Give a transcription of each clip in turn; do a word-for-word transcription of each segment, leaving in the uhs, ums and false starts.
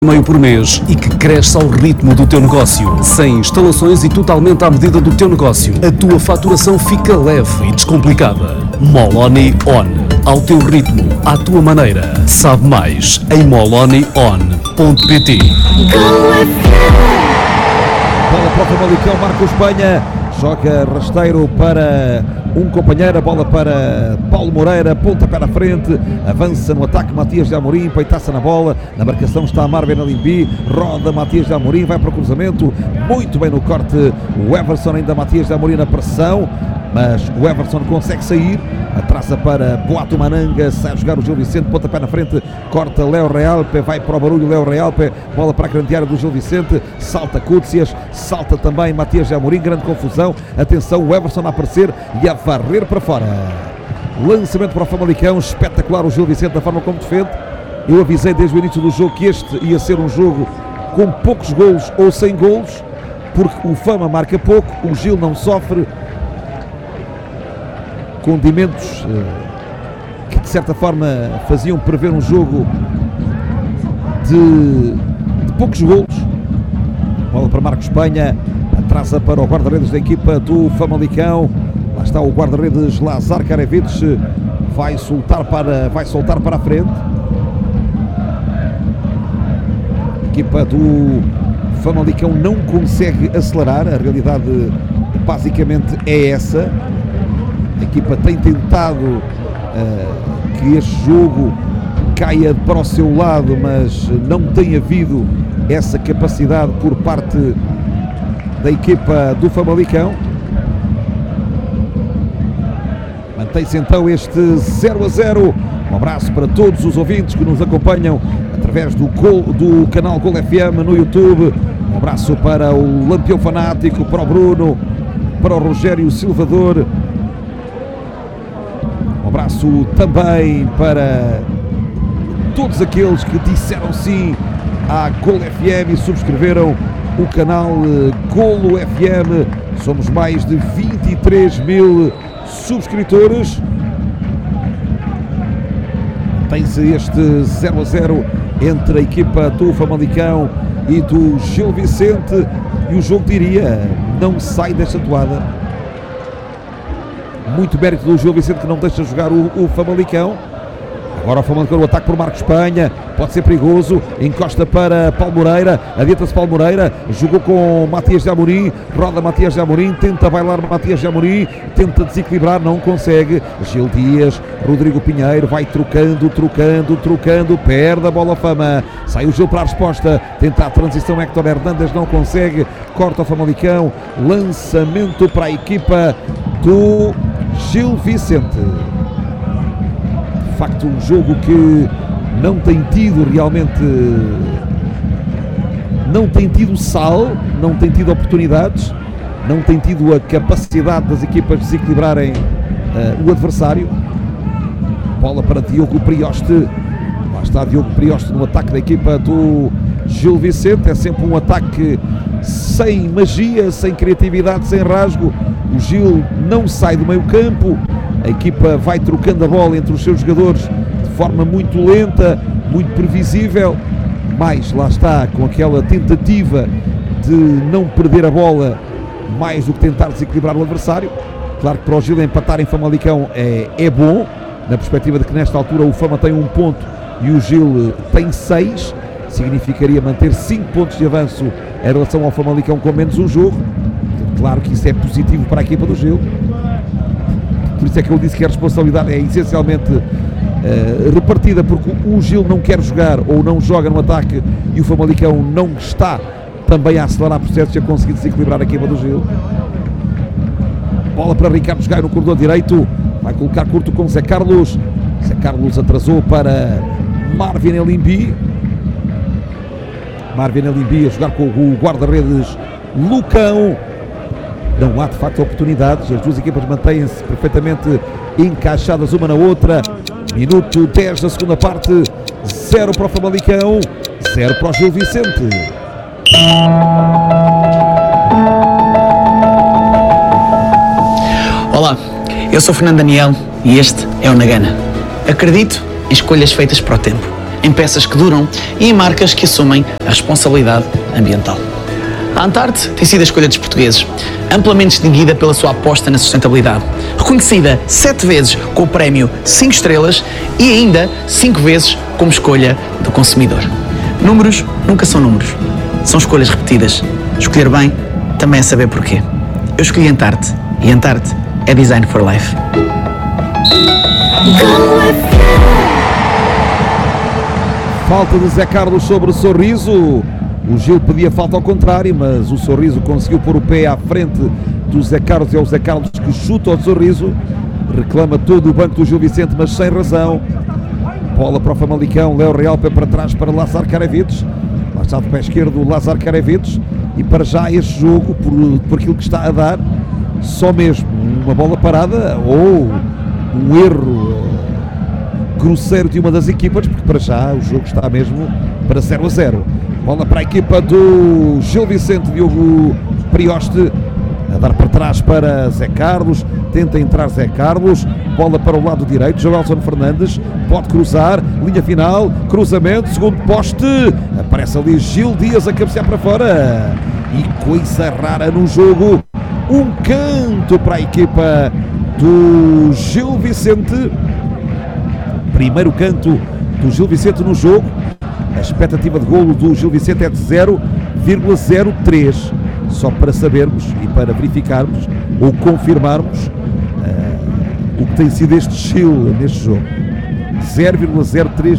meio por mês e que cresce ao ritmo do teu negócio. Sem instalações e totalmente à medida do teu negócio, a tua faturação fica leve e descomplicada. Moloni On. Ao teu ritmo, à tua maneira. Sabe mais em moloni on ponto pt. Bola para o Famalicão, marca o Espanha. Joga rasteiro para um companheiro, a bola para Paulo Moreira, pontapé na frente, avança no ataque Matias de Amorim, peitaça na bola, na marcação está Marvin Alimbi, roda Matias de Amorim, vai para o cruzamento, muito bem no corte, o Everson ainda Matias de Amorim na pressão, mas o Everson consegue sair, atrasa para Boato Mananga, sai a jogar o Gil Vicente, pontapé na frente, corta Léo Realpe, vai para o barulho Léo Realpe, bola para a grande área do Gil Vicente, salta Cútsias, salta também Matias de Amorim, grande confusão, atenção, o Everson a aparecer e a varrer para fora. Lançamento para o Famalicão, espetacular o Gil Vicente da forma como defende. Eu avisei desde o início do jogo que este ia ser um jogo com poucos golos ou sem golos, porque o Fama marca pouco, o Gil não sofre, condimentos eh, que de certa forma faziam prever um jogo de, de poucos golos. Bola para Marcos Espanha, atrasa para o guarda-redes da equipa do Famalicão. Lá está o guarda-redes Lazar Karevich, vai soltar para, vai soltar para a frente. A equipa do Famalicão não consegue acelerar, a realidade basicamente é essa. A equipa tem tentado uh, que este jogo caia para o seu lado, mas não tem havido essa capacidade por parte da equipa do Famalicão. Mantém-se então este zero a zero. Um abraço para todos os ouvintes que nos acompanham através do, Gol, do canal Gol F M no YouTube. Um abraço para o Lampião Fanático, para o Bruno, para o Rogério Silvador. Um abraço também para todos aqueles que disseram sim à Gol F M e subscreveram o canal Golo F M. Somos mais de vinte e três mil subscritores. Tem-se este zero a zero entre a equipa do Famalicão e do Gil Vicente, e o jogo, diria, não sai desta toada. Muito mérito do Gil Vicente, que não deixa jogar o, o Famalicão. Agora o Famalicão, o ataque por Marcos Espanha, pode ser perigoso, encosta para Paulo Moreira, adianta-se Paulo Moreira, jogou com Matias de Amorim, roda Matias de Amorim, tenta bailar Matias de Amorim, tenta desequilibrar, não consegue. Gil Dias, Rodrigo Pinheiro, vai trocando, trocando, trocando, perde a bola Fama, sai o Gil para a resposta, tenta a transição, Héctor Hernandes não consegue, corta o Famalicão, lançamento para a equipa do Gil Vicente. De facto, um jogo que não tem tido realmente, não tem tido sal, não tem tido oportunidades, não tem tido a capacidade das equipas de desequilibrarem uh, o adversário. Bola para Diogo Prioste, lá está Diogo Prioste no ataque da equipa do Gil Vicente. É sempre um ataque sem magia, sem criatividade, sem rasgo. O Gil não sai do meio campo, a equipa vai trocando a bola entre os seus jogadores de forma muito lenta, muito previsível, mas lá está, com aquela tentativa de não perder a bola mais do que tentar desequilibrar o adversário. Claro que para o Gil empatar em Famalicão é, é bom, na perspectiva de que nesta altura o Fama tem um ponto e o Gil tem seis, significaria manter cinco pontos de avanço em relação ao Famalicão com menos um jogo. Claro que isso é positivo para a equipa do Gil. Por isso é que eu disse que a responsabilidade é essencialmente uh, repartida, porque o Gil não quer jogar ou não joga no ataque e o Famalicão não está também a acelerar processos e a conseguir desequilibrar a equipa do Gil. Bola para Ricardo Gaio no corredor direito, vai colocar curto com Zé Carlos. Zé Carlos atrasou para Marvin Alimbi. Marvin Alimbi a jogar com o guarda-redes Lucão. Não há de facto oportunidades, as duas equipas mantêm-se perfeitamente encaixadas uma na outra. Minuto dez da segunda parte, zero para o Famalicão, zero para o Gil Vicente. Olá, eu sou Fernando Daniel e este é o Na Gana. Acredito em escolhas feitas para o tempo. em peças que duram e em marcas que assumem a responsabilidade ambiental. A Antarte tem sido a escolha dos portugueses, amplamente distinguida pela sua aposta na sustentabilidade, reconhecida sete vezes com o prémio cinco estrelas e ainda cinco vezes como escolha do consumidor. Números nunca são números, são escolhas repetidas. Escolher bem também é saber porquê. Eu escolhi Antarte e Antarte é Design for Life. Falta de Zé Carlos sobre o Sorriso. O Gil pedia falta ao contrário, mas o Sorriso conseguiu pôr o pé à frente do Zé Carlos e é o Zé Carlos que chuta ao Sorriso. Reclama todo o banco do Gil Vicente, mas sem razão. Bola para o Famalicão, Léo Real para trás para Lázaro Karavites. Lá está do pé esquerdo Lázaro Karavites. E para já este jogo, por, por aquilo que está a dar, só mesmo uma bola parada ou um erro uh, grosseiro de uma das equipas, porque para já o jogo está mesmo para zero a zero. Bola para a equipa do Gil Vicente, Diogo Prioste, a dar para trás para Zé Carlos, tenta entrar Zé Carlos, bola para o lado direito, Joelson Fernandes, pode cruzar, linha final, cruzamento, segundo poste, aparece ali Gil Dias a cabecear para fora, e coisa rara no jogo, um canto para a equipa do Gil Vicente, primeiro canto do Gil Vicente no jogo. A expectativa de golo do Gil Vicente é de zero vírgula zero três, só para sabermos e para verificarmos ou confirmarmos uh, o que tem sido este Gil neste jogo. zero vírgula zero três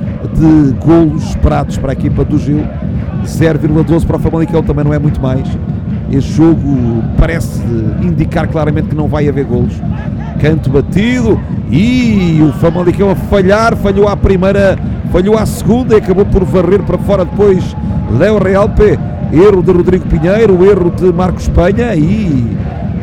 de golos esperados para a equipa do Gil, zero vírgula doze para o Famalicão, também não é muito mais. Este jogo parece indicar claramente que não vai haver golos. Canto batido e o Famalicão a falhar, falhou à primeira, falhou à segunda e acabou por varrer para fora depois Léo Realpe. Erro de Rodrigo Pinheiro, erro de Marcos Penha e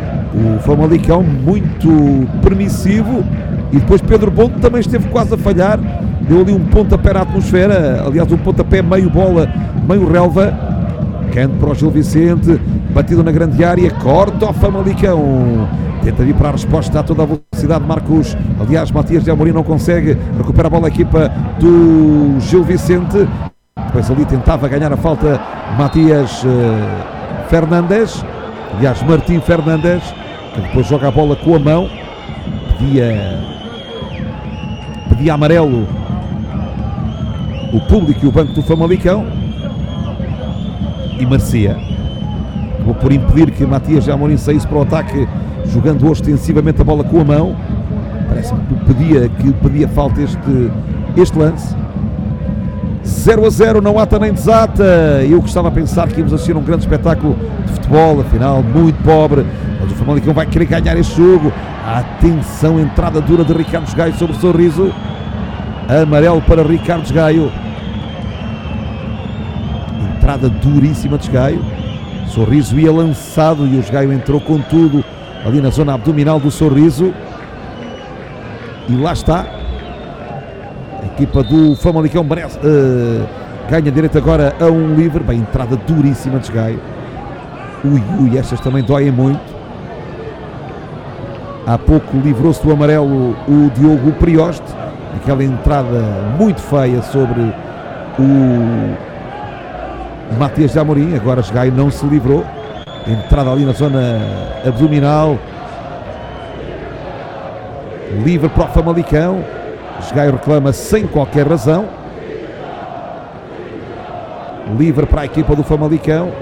o Famalicão muito permissivo. E depois Pedro Bonto também esteve quase a falhar, deu ali um pontapé na atmosfera, aliás um pontapé meio bola, meio relva. Canto para o Gil Vicente, batido na grande área, corta o Famalicão, tenta vir para a resposta a toda a velocidade Marcos, aliás Matias de Amorim não consegue, recupera a bola a equipa do Gil Vicente, depois ali tentava ganhar a falta Matias uh, Fernandes, aliás Martim Fernandes, que depois joga a bola com a mão, pedia, pedia amarelo o público e o banco do Famalicão, e merecia. Acabou por impedir que Matias de Amorim saísse para o ataque, jogando ostensivamente a bola com a mão. Parece-me que pedia, que pedia falta este, este lance. zero a zero, não ata nem desata. Eu gostava a pensar que íamos assistir um grande espetáculo de futebol, afinal muito pobre, mas o Famalicão vai querer ganhar este jogo. Atenção, entrada dura de Ricardo Gaio sobre o Sorriso, amarelo para Ricardo Gaio. Entrada duríssima de Gaio. Sorriso ia lançado e o Gaio entrou com tudo ali na zona abdominal do Sorriso. E lá está. A equipa do Famalicão merece, uh, ganha direito agora a um livre. Bem, entrada duríssima de Gaio. Ui, ui, estas também doem muito. Há pouco livrou-se do amarelo o Diogo Prioste. Aquela entrada muito feia sobre o Matias de Amorim. Agora Gaio não se livrou. Entrada ali na zona abdominal. Livre para o Famalicão. Gaio reclama sem qualquer razão. Livre para a equipa do Famalicão.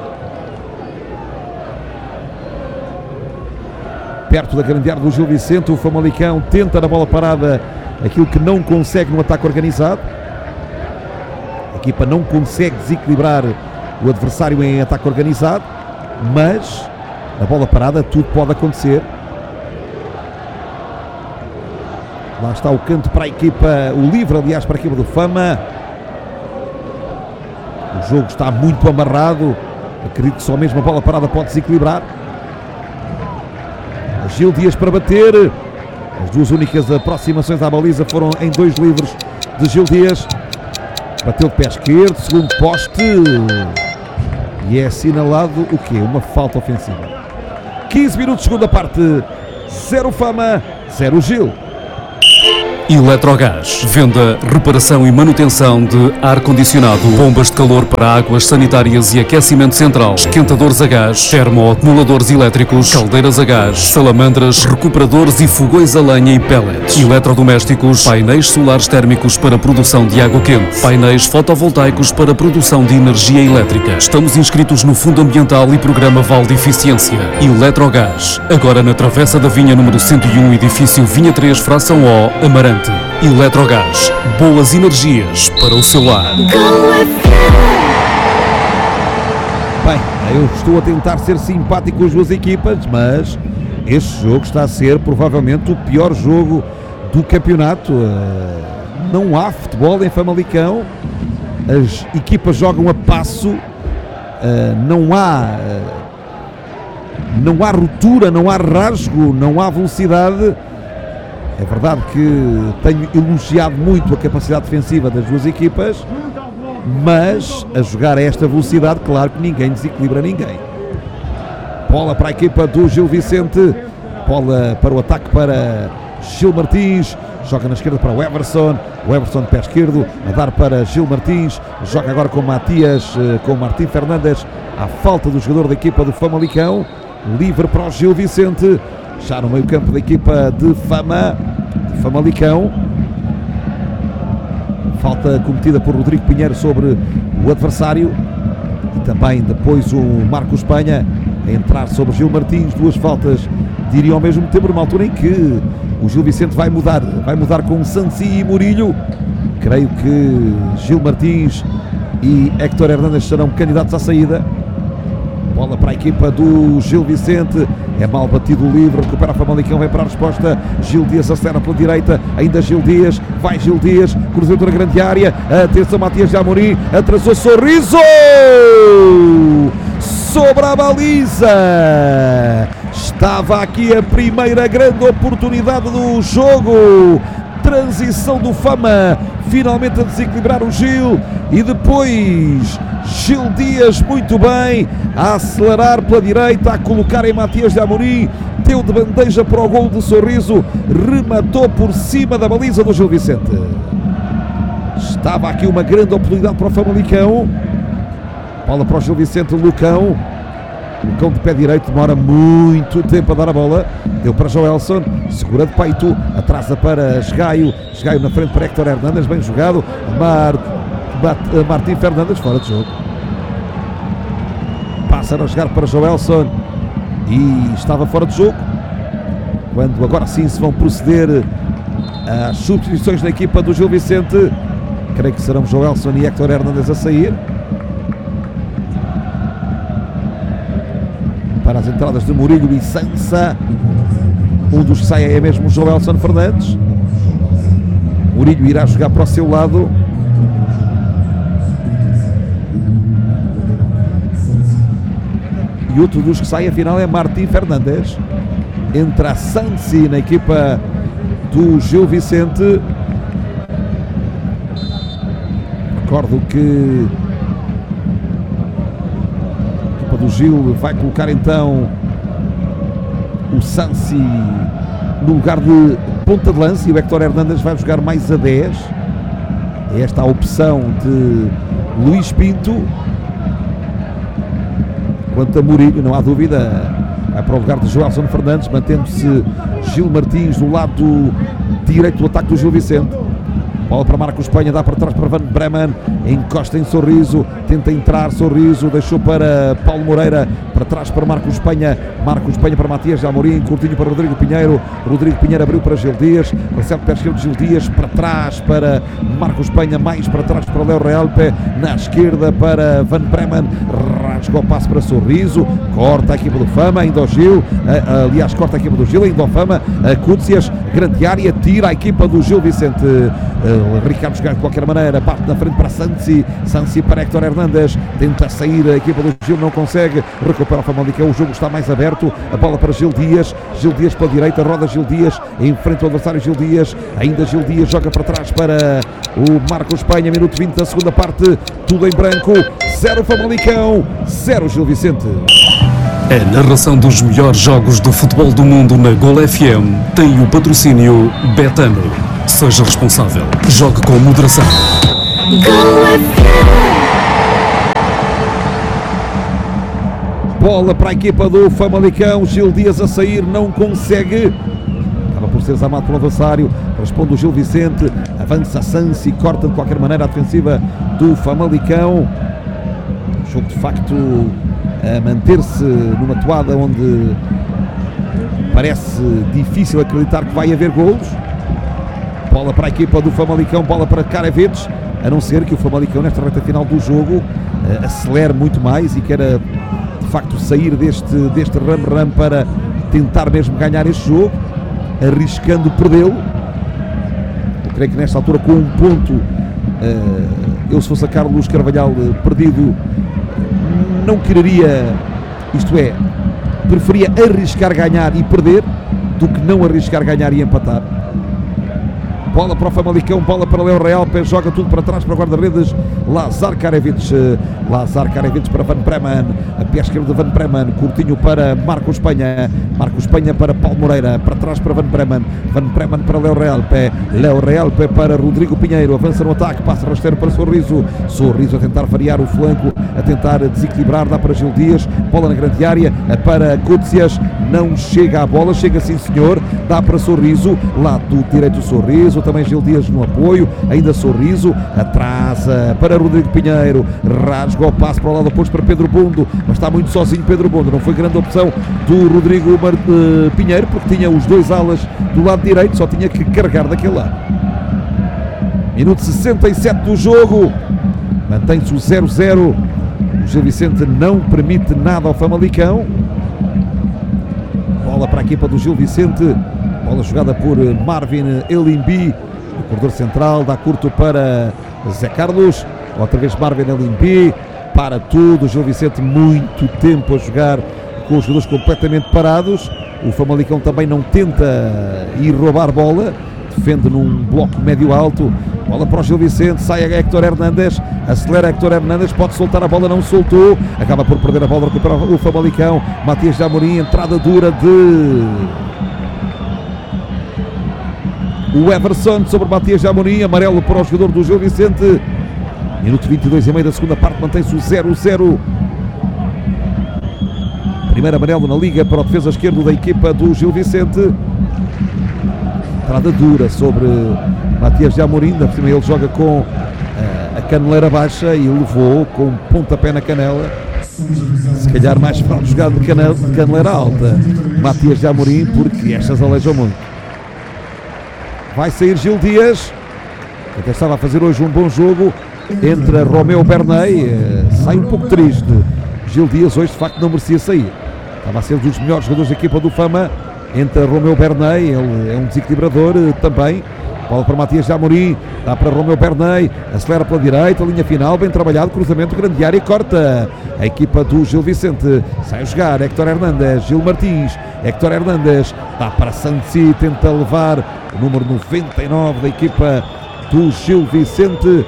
Perto da grande área do Gil Vicente, o Famalicão tenta na bola parada aquilo que não consegue no ataque organizado. A equipa não consegue desequilibrar o adversário em ataque organizado, mas na bola parada tudo pode acontecer. Lá está o canto para a equipa, o livre aliás para a equipa do Fama. O jogo está muito amarrado, acredito que só mesmo a bola parada pode desequilibrar. Gil Dias para bater, as duas únicas aproximações à baliza foram em dois livres de Gil Dias. Bateu de pé esquerdo, segundo poste, e é assinalado o quê? Uma falta ofensiva. quinze minutos, segunda parte, zero Fama, zero Gil. Eletrogás. Venda, reparação e manutenção de ar-condicionado, bombas de calor para águas sanitárias e aquecimento central, esquentadores a gás, termoacumuladores elétricos, caldeiras a gás, salamandras, recuperadores e fogões a lenha e pellets. Eletrodomésticos, painéis solares térmicos para produção de água quente, painéis fotovoltaicos para produção de energia elétrica. Estamos inscritos no Fundo Ambiental e Programa Vale de Eficiência. Eletrogás. Agora na Travessa da Vinha número cento e um, edifício Vinha três, fração O, Amarante. Eletrogás. Boas energias para o seu lar. Bem, eu estou a tentar ser simpático com as duas equipas, mas este jogo está a ser provavelmente o pior jogo do campeonato. Não há futebol em Famalicão, as equipas jogam a passo, não há, não há ruptura, não há rasgo, não há velocidade. É verdade que tenho elogiado muito a capacidade defensiva das duas equipas, mas a jogar a esta velocidade, claro que ninguém desequilibra ninguém. Bola para a equipa do Gil Vicente, bola para o ataque para Gil Martins, joga na esquerda para o Everson, o Everson de pé esquerdo, a dar para Gil Martins, joga agora com Matias, com Martim Fernandes, à falta do jogador da equipa do Famalicão, livre para o Gil Vicente, já no meio campo da equipa de Fama, de Famalicão. Falta cometida por Rodrigo Pinheiro sobre o adversário e também depois o Marco Espanha a entrar sobre Gil Martins. Duas faltas, diria ao mesmo tempo, numa altura em que o Gil Vicente vai mudar, vai mudar com Sansi e Murilho. Creio que Gil Martins e Héctor Hernández serão candidatos à saída. Bola para a equipa do Gil Vicente, é mal batido o livre, recupera a Famalicão, vem para a resposta, Gil Dias acelera pela direita, ainda Gil Dias, vai Gil Dias, cruzamento na grande área, atenção Matias de Amorim, atrasou Sorriso, sobre a baliza, estava aqui a primeira grande oportunidade do jogo, transição do Fama, finalmente a desequilibrar o Gil, e depois Gil Dias muito bem, a acelerar pela direita, a colocar em Matias de Amorim, deu de bandeja para o gol de Sorriso, rematou por cima da baliza do Gil Vicente. Estava aqui uma grande oportunidade para o Famalicão, bola para o Gil Vicente, Lucão, Lucão de pé direito, demora muito tempo a dar a bola, deu para Joelson, segura de peito, atrasa para Esgaio, Esgaio na frente para Héctor Hernández, bem jogado, Mar... Martim Fernandes fora de jogo, passa a jogar para Joelson e estava fora de jogo, quando agora sim se vão proceder às substituições na equipa do Gil Vicente. Creio que serão Joelson e Héctor Hernández a sair para as entradas de Murilho e Sansa. Um dos que sai é mesmo Joelson Fernandes. Murilho irá jogar para o seu lado. E outro dos que sai afinal é Martim Fernandes. Entra Sansi na equipa do Gil Vicente. Recordo que a equipa do Gil vai colocar então o Sansi no lugar de ponta de lance e o Héctor Hernández vai jogar mais a dez. É esta a opção de Luís Pinto. Quanto a Murilho, não há dúvida, vai para o lugar de Joelson Fernandes, mantendo-se Gil Martins do lado direito do ataque do Gil Vicente. Bola para Marco Espanha, dá para trás para Van Bremen, encosta em Sorriso, tenta entrar Sorriso, deixou para Paulo Moreira, para trás para Marco Espanha, Marco Espanha para Matias de Amorim, curtinho para Rodrigo Pinheiro, Rodrigo Pinheiro abriu para Gil Dias, recebe pé esquerdo de Gil Dias, para trás para Marco Espanha, mais para trás para Léo Realpe, na esquerda para Van Bremen, rasga o passe para Sorriso, corta a equipa do Fama, ainda o Gil, aliás corta a equipa do Gil, ainda o Fama, a Cúcias, grande área, tira a equipa do Gil Vicente. Uh, Ricardo jogar de qualquer maneira, parte na frente para Sansi, Sansi para Héctor Hernández, tenta sair, a equipa do Gil não consegue, recupera o Famalicão, o jogo está mais aberto, a bola para Gil Dias, Gil Dias para a direita, roda Gil Dias, enfrenta o adversário Gil Dias, ainda Gil Dias joga para trás para o Marco Espanha, minuto vinte da segunda parte, tudo em branco, zero Famalicão, zero Gil Vicente. A narração dos melhores jogos de futebol do mundo na Gol F M tem o patrocínio Betano. Seja responsável. Jogue com moderação. Bola para a equipa do Famalicão. Gil Dias a sair, não consegue. Acaba por ser zamado pelo adversário. Responde o Gil Vicente. Avança Sansi, corta de qualquer maneira a defensiva do Famalicão. O jogo de facto a manter-se numa toada onde parece difícil acreditar que vai haver golos. Bola para a equipa do Famalicão, bola para Karavetes, a não ser que o Famalicão nesta reta final do jogo uh, acelere muito mais e queira de facto sair deste, deste ram-ram para tentar mesmo ganhar este jogo, arriscando perdê-lo. Eu creio que nesta altura, com um ponto, uh, eu se fosse a Carlos Carvalhal uh, perdido, não quereria, isto é, preferia arriscar ganhar e perder do que não arriscar ganhar e empatar. Bola para o Famalicão, bola para Léo Real, joga tudo para trás para o guarda-redes Lazar Karavetes. Lazar Karavetes para Van Bremen, a pé esquerda de Van Bremen, curtinho para Marco Espanha, Marco Espanha para Paulo Moreira, para trás para Van Bremen, Van Bremen para Léo Real, pé, Léo Real pé para Rodrigo Pinheiro, avança no ataque, passa rasteiro para Sorriso, Sorriso a tentar variar o flanco, a tentar desequilibrar, dá para Gil Dias, bola na grande área, para Cútsias, não chega à bola, chega sim senhor, dá para Sorriso, lado direito Sorriso, também Gil Dias no apoio, ainda Sorriso, atrasa para Rodrigo Pinheiro, rasga o passo para o lado oposto para Pedro Bundo, mas está muito sozinho Pedro Bundo, não foi grande opção do Rodrigo Mar uh, Pinheiro, porque tinha os dois alas do lado direito, só tinha que carregar daquele lado. Minuto sessenta e sete do jogo, mantém-se o zero zero, o Gil Vicente não permite nada ao Famalicão. Bola para a equipa do Gil Vicente, bola jogada por Marvin Elimbi, no corredor central, dá curto para Zé Carlos, outra vez Marvin Elimbi, para tudo, o Gil Vicente muito tempo a jogar com os jogadores completamente parados. O Famalicão também não tenta ir roubar bola, defende num bloco médio-alto, bola para o Gil Vicente, sai a Héctor Hernández, acelera Héctor Hernández, pode soltar a bola, não soltou, acaba por perder a bola, recupera o Famalicão, Matias de Amorim, entrada dura de o Everson sobre Matias de Amorim, amarelo para o jogador do Gil Vicente. Minuto vinte e dois e meio da segunda parte, mantém-se o zero zero. Primeiro amarelo na liga para o defesa esquerdo da equipa do Gil Vicente. Entrada dura sobre Matias de Amorim, da cima ele joga com uh, a caneleira baixa e levou com um pontapé na canela. Se calhar mais vale jogar de, canela, de caneleira alta Matias de Amorim, porque estas aleijam muito. Vai sair Gil Dias, que até estava a fazer hoje um bom jogo. Entra Romeu Bernay, uh, sai um pouco triste. Gil Dias hoje de facto não merecia sair, estava a ser um dos melhores jogadores da equipa do Fama. Entra Romeu Bernay, ele é um desequilibrador uh, também. Bola para Matias de Amorim, dá para Romeu Bernay, acelera pela direita, linha final, bem trabalhado, cruzamento, grande área e corta. A equipa do Gil Vicente sai a jogar, Héctor Hernández, Gil Martins, Héctor Hernández, dá para Sansi, tenta levar o número noventa e nove da equipa do Gil Vicente.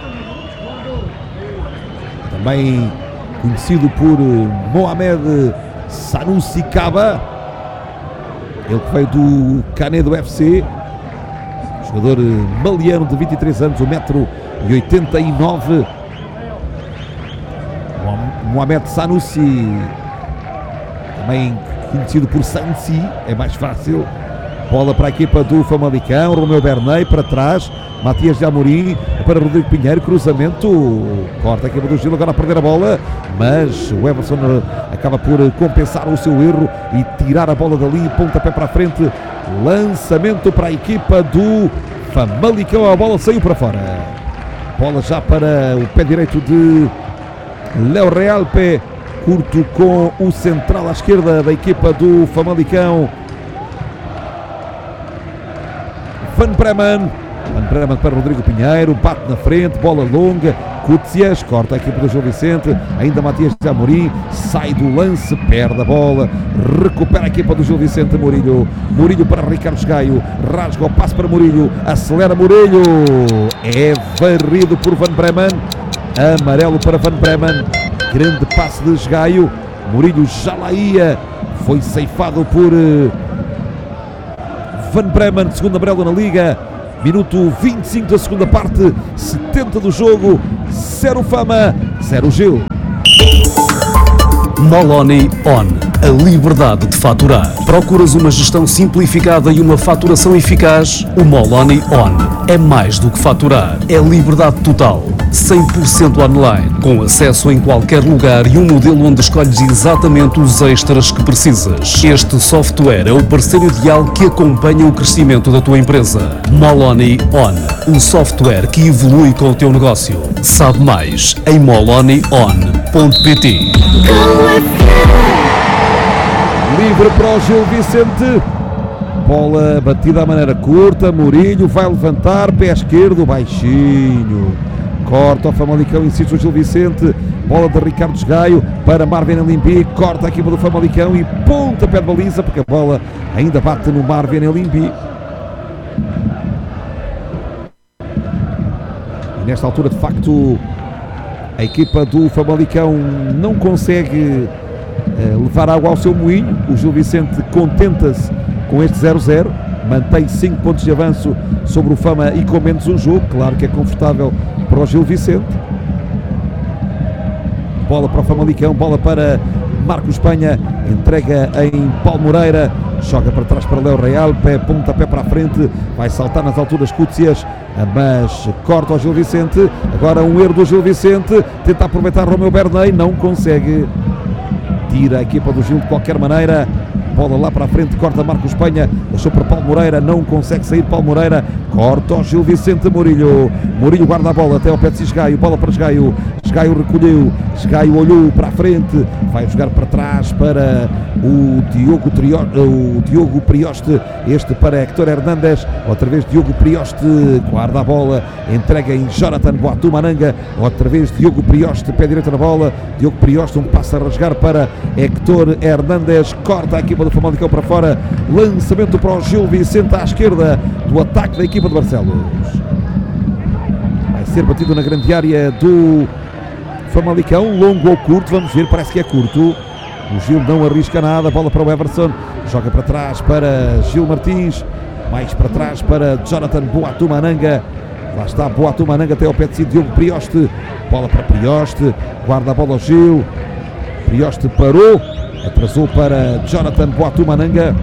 Também conhecido por Mohamed Sanusi Kaba, ele que veio do Canedo F C, jogador maliano de vinte e três anos, um metro e oitenta e nove. Mohamed Sanusi, também conhecido por Sansi, é mais fácil. Bola para a equipa do Famalicão, Romeu Bernay para trás, Matias de Amorim para Rodrigo Pinheiro, cruzamento, corta a equipa do Gil, agora a perder a bola, mas o Everson acaba por compensar o seu erro e tirar a bola dali, pontapé para a frente, lançamento para a equipa do Famalicão, a bola saiu para fora. Bola já para o pé direito de Léo Real, pé curto com o central à esquerda da equipa do Famalicão. Van Bremen, Van Bremen para Rodrigo Pinheiro, bate na frente, bola longa, Cútsias, corta a equipa do Gil Vicente, ainda Matias de Amorim, sai do lance, perde a bola, recupera a equipa do Gil Vicente, Murilho, Murilho para Ricardo Esgaio, rasga o passo para Murilho, acelera Murilho, é varrido por Van Bremen, amarelo para Van Bremen, grande passe de Esgaio, Murilho já lá ia, foi ceifado por Van Bremen, segundo amarelo na liga. Minuto vinte e cinco da segunda parte, setenta do jogo, zero Fama, zero Gil. Moloni On, a liberdade de faturar. Procuras uma gestão simplificada e uma faturação eficaz? O Moloni On é mais do que faturar, é liberdade total, cem por cento online, com acesso em qualquer lugar e um modelo onde escolhes exatamente os extras que precisas. Este software é o parceiro ideal que acompanha o crescimento da tua empresa. Moloni On, um software que evolui com o teu negócio. Sabe mais em moloni on ponto pt. Livre para o Gil Vicente. Bola batida à maneira curta. Murilho vai levantar. Pé esquerdo, baixinho. Corta o Famalicão, insiste o Gil Vicente. Bola de Ricardo Esgaio para Marvin Elimbi. Corta a equipa do Famalicão e ponta pé de baliza, porque a bola ainda bate no Marvin Elimbi. E nesta altura, de facto, a equipa do Famalicão não consegue uh, levar água ao seu moinho. O Gil Vicente contenta-se com este zero zero, mantém cinco pontos de avanço sobre o Fama e com menos um jogo. Claro que é confortável para o Gil Vicente. Bola para o Famalicão, bola para Marcos Penha, entrega em Paulo Moreira, joga para trás para Léo Real, pé, ponta pé para a frente, vai saltar nas alturas cútias, mas corta o Gil Vicente. Agora um erro do Gil Vicente, tenta aproveitar Romeu Bernay, não consegue, tira a equipa do Gil de qualquer maneira. Bola lá para a frente, corta Marcos Penha, deixou para Paulo Moreira, não consegue sair Paulo Moreira, corta o Gil Vicente. Murilho, Murilho guarda a bola até ao pé de Esgaio, bola para Esgaio, Esgaio recolheu, Esgaio olhou para a frente, vai jogar para trás para o Diogo, Trio, o Diogo Prioste, este para Héctor Hernández, outra vez Diogo Prioste, guarda a bola, entrega em Jonathan Boatu Mananga, outra vez Diogo Prioste, pé direito na bola, Diogo Prioste, um passo a rasgar para Héctor Hernández, corta a equipa do Famalicão para fora, lançamento para o Gil Vicente à esquerda do ataque da equipa de Barcelos. Vai ser batido na grande área do Famalicão, longo ou curto, vamos ver, parece que é curto. O Gil não arrisca nada, bola para o Everson, joga para trás para Gil Martins, mais para trás para Jonathan Boatu Mananga, lá está Boatu Mananga até ao pé de si, Diogo Prioste, bola para Prioste, guarda a bola ao Gil, Prioste parou, atrasou para Jonathan Boatu Mananga.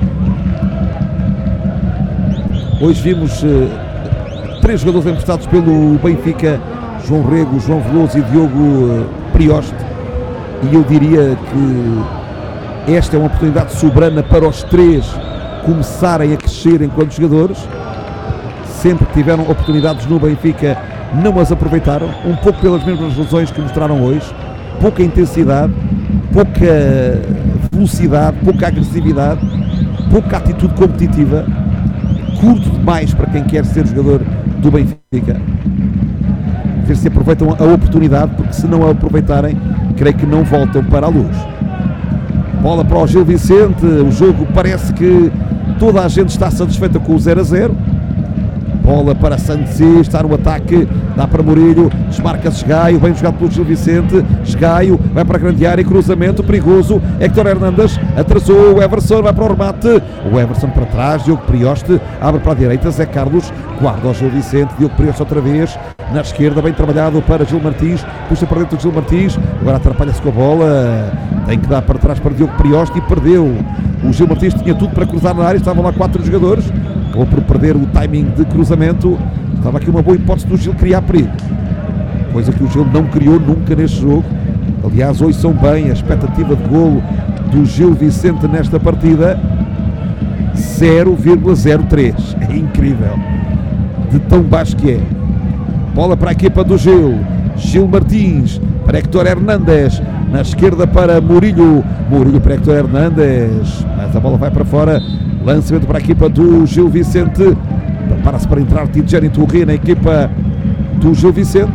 Hoje vimos uh, três jogadores emprestados pelo Benfica, João Rego, João Veloso e Diogo uh, Prioste, e eu diria que esta é uma oportunidade soberana para os três começarem a crescer enquanto jogadores. Sempre que tiveram oportunidades no Benfica não as aproveitaram, um pouco pelas mesmas razões que mostraram hoje, pouca intensidade, pouca velocidade, pouca agressividade, pouca atitude competitiva, curto demais para quem quer ser jogador do Benfica. Ver se aproveitam a oportunidade, porque se não a aproveitarem, creio que não voltam para a luz. Bola para o Gil Vicente, o jogo parece que toda a gente está satisfeita com o zero a zero. Bola para Santos, está no ataque, dá para Murilho, desmarca-se Esgaio, bem jogado pelo Gil Vicente, Esgaio vai para a grande área, cruzamento perigoso, Héctor Hernández atrasou, o Everson vai para o remate, o Everson para trás, Diogo Prioste abre para a direita, Zé Carlos guarda o Gil Vicente, Diogo Prioste outra vez, na esquerda, bem trabalhado para Gil Martins, puxa para dentro do Gil Martins, agora atrapalha-se com a bola, tem que dar para trás para Diogo Prioste e perdeu. O Gil Martins tinha tudo para cruzar na área, estavam lá quatro jogadores, acabou por perder o timing de cruzamento. Estava aqui uma boa hipótese do Gil criar perigo, coisa que o Gil não criou nunca neste jogo. Aliás, hoje são bem a expectativa de golo do Gil Vicente nesta partida, zero vírgula zero três, é incrível, de tão baixo que é. Bola para a equipa do Gil, Gil Martins para Héctor Hernández, na esquerda para Murilho, Murilho para Héctor Hernández, mas a bola vai para fora, lançamento para a equipa do Gil Vicente, prepara-se para entrar Tidjani Touré na equipa do Gil Vicente,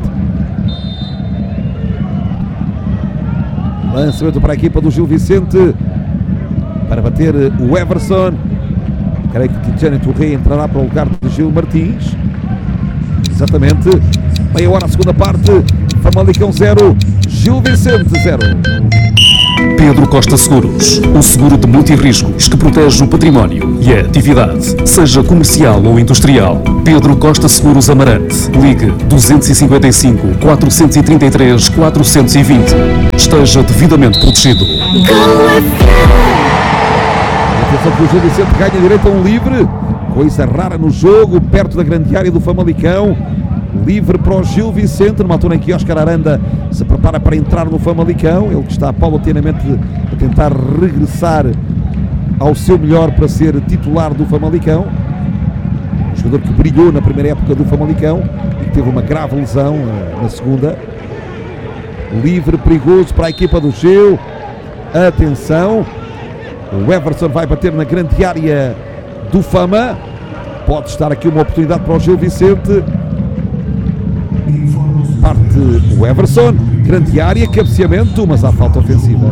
lançamento para a equipa do Gil Vicente, para bater o Everson, creio que Tidjani Touré entrará para o lugar de Gil Martins, exatamente, meia hora a segunda parte, Famalicão zero, Gil Vicente zero. Pedro Costa Seguros, o seguro de multirriscos que protege o património e a atividade, seja comercial ou industrial. Pedro Costa Seguros Amarante. Ligue duzentos e cinquenta e cinco, quatrocentos e trinta e três, quatrocentos e vinte. Esteja devidamente protegido. Atenção que o Gil Vicente ganha direito a um livre, coisa rara no jogo, perto da grande área do Famalicão. Livre para o Gil Vicente, numa altura em que Óscar Aranda se prepara para entrar no Famalicão. Ele que está paulatinamente a tentar regressar ao seu melhor para ser titular do Famalicão. Um jogador que brilhou na primeira época do Famalicão e que teve uma grave lesão uh, na segunda. Livre, perigoso para a equipa do Gil. Atenção, o Everson vai bater na grande área do Fama. Pode estar aqui uma oportunidade para o Gil Vicente. Parte o Everson, grande área, cabeceamento, mas há falta ofensiva.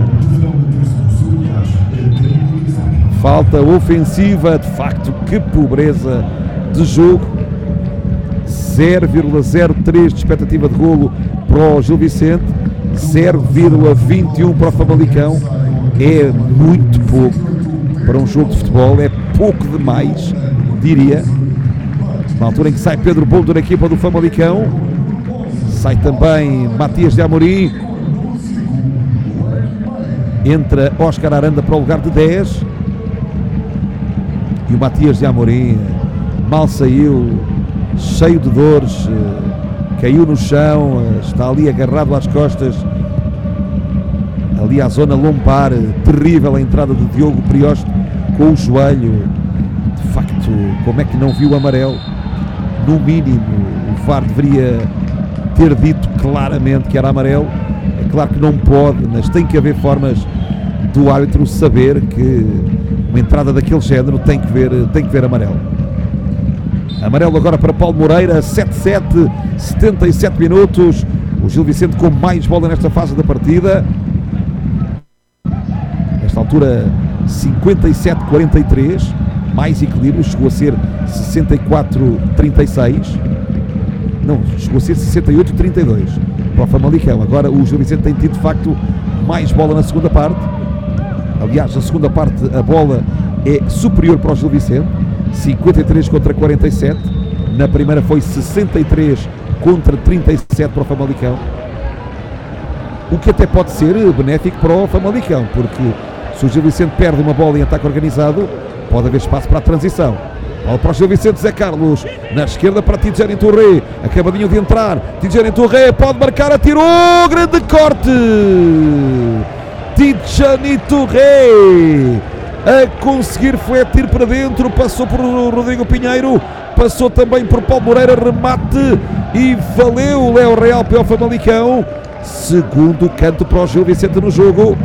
Falta ofensiva, de facto, que pobreza de jogo. zero vírgula zero três de expectativa de golo para o Gil Vicente, zero vírgula vinte e um para o Famalicão. É muito pouco para um jogo de futebol, é pouco demais, diria. Na altura em que sai Pedro Boldo da equipa do Famalicão, sai também Matias de Amorim, entra Óscar Aranda para o lugar de dez, e o Matias de Amorim mal saiu, cheio de dores, caiu no chão, está ali agarrado às costas, ali à zona lombar, terrível a entrada de Diogo Prioste com o joelho. De facto, como é que não viu o amarelo? No mínimo, o V A R deveria ter dito claramente que era amarelo. É claro que não pode, mas tem que haver formas do árbitro saber que uma entrada daquele género tem que ver, tem que ver amarelo. Amarelo agora para Paulo Moreira, sete sete, setenta e sete minutos. O Gil Vicente com mais bola nesta fase da partida. Nesta altura, cinquenta e sete a quarenta e três, mais equilíbrio, chegou a ser sessenta e quatro a trinta e seis. Não, chegou a ser sessenta e oito a trinta e dois para o Famalicão. Agora o Gil Vicente tem tido de facto mais bola na segunda parte. Aliás, na segunda parte a bola é superior para o Gil Vicente, cinquenta e três contra quarenta e sete. Na primeira foi sessenta e três contra trinta e sete para o Famalicão. O que até pode ser benéfico para o Famalicão, porque se o Gil Vicente perde uma bola em ataque organizado, pode haver espaço para a transição. Bola para o Gil Vicente, Zé Carlos, na esquerda para Tidjane Touré, acabadinho de entrar, Tidjane Touré pode marcar, atirou, grande corte, Tidjane Touré a conseguir fletir para dentro, passou por Rodrigo Pinheiro, passou também por Paulo Moreira, remate e valeu o Léo Real para o Famalicão. Segundo canto para o Gil Vicente no jogo,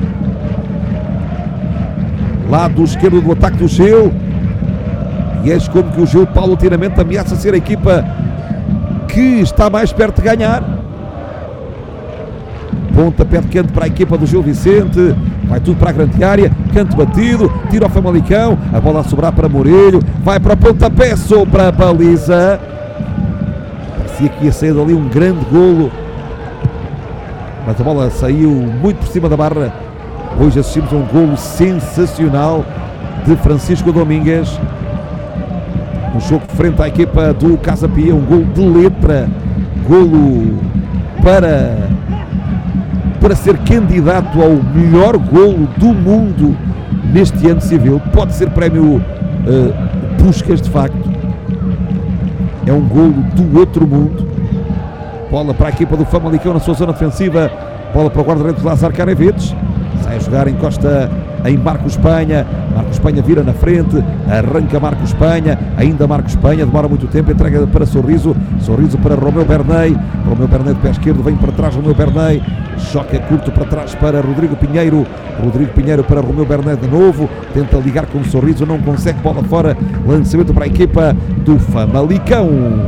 lado esquerdo do ataque do Gil. E és como que o Gil paulatinamente ameaça ser a equipa que está mais perto de ganhar. Pontapé de canto para a equipa do Gil Vicente. Vai tudo para a grande área. Canto batido. Tira ao Famalicão. A bola a sobrar para Murelho. Vai para pontapé. Só para a baliza. Parecia que ia sair dali um grande golo, mas a bola saiu muito por cima da barra. Hoje assistimos a um golo sensacional de Francisco Domingues. Um jogo frente à equipa do Casa Pia, um golo de letra, golo para, para ser candidato ao melhor golo do mundo neste ano civil. Pode ser prémio uh, Puskas, de facto. É um golo do outro mundo. Bola para a equipa do Famalicão na sua zona defensiva. Bola para o guarda-redes Lázaro Caravetes. Sai a jogar, encosta em Marco Espanha. Marco Espanha vira na frente, arranca Marco Espanha, ainda Marco Espanha, demora muito tempo, entrega para Sorriso, Sorriso para Romeu Bernay, Romeu Bernay de pé esquerdo, vem para trás Romeu Bernay, choca curto para trás para Rodrigo Pinheiro, Rodrigo Pinheiro para Romeu Bernay de novo, tenta ligar com o Sorriso, não consegue, bola fora, lançamento para a equipa do Famalicão.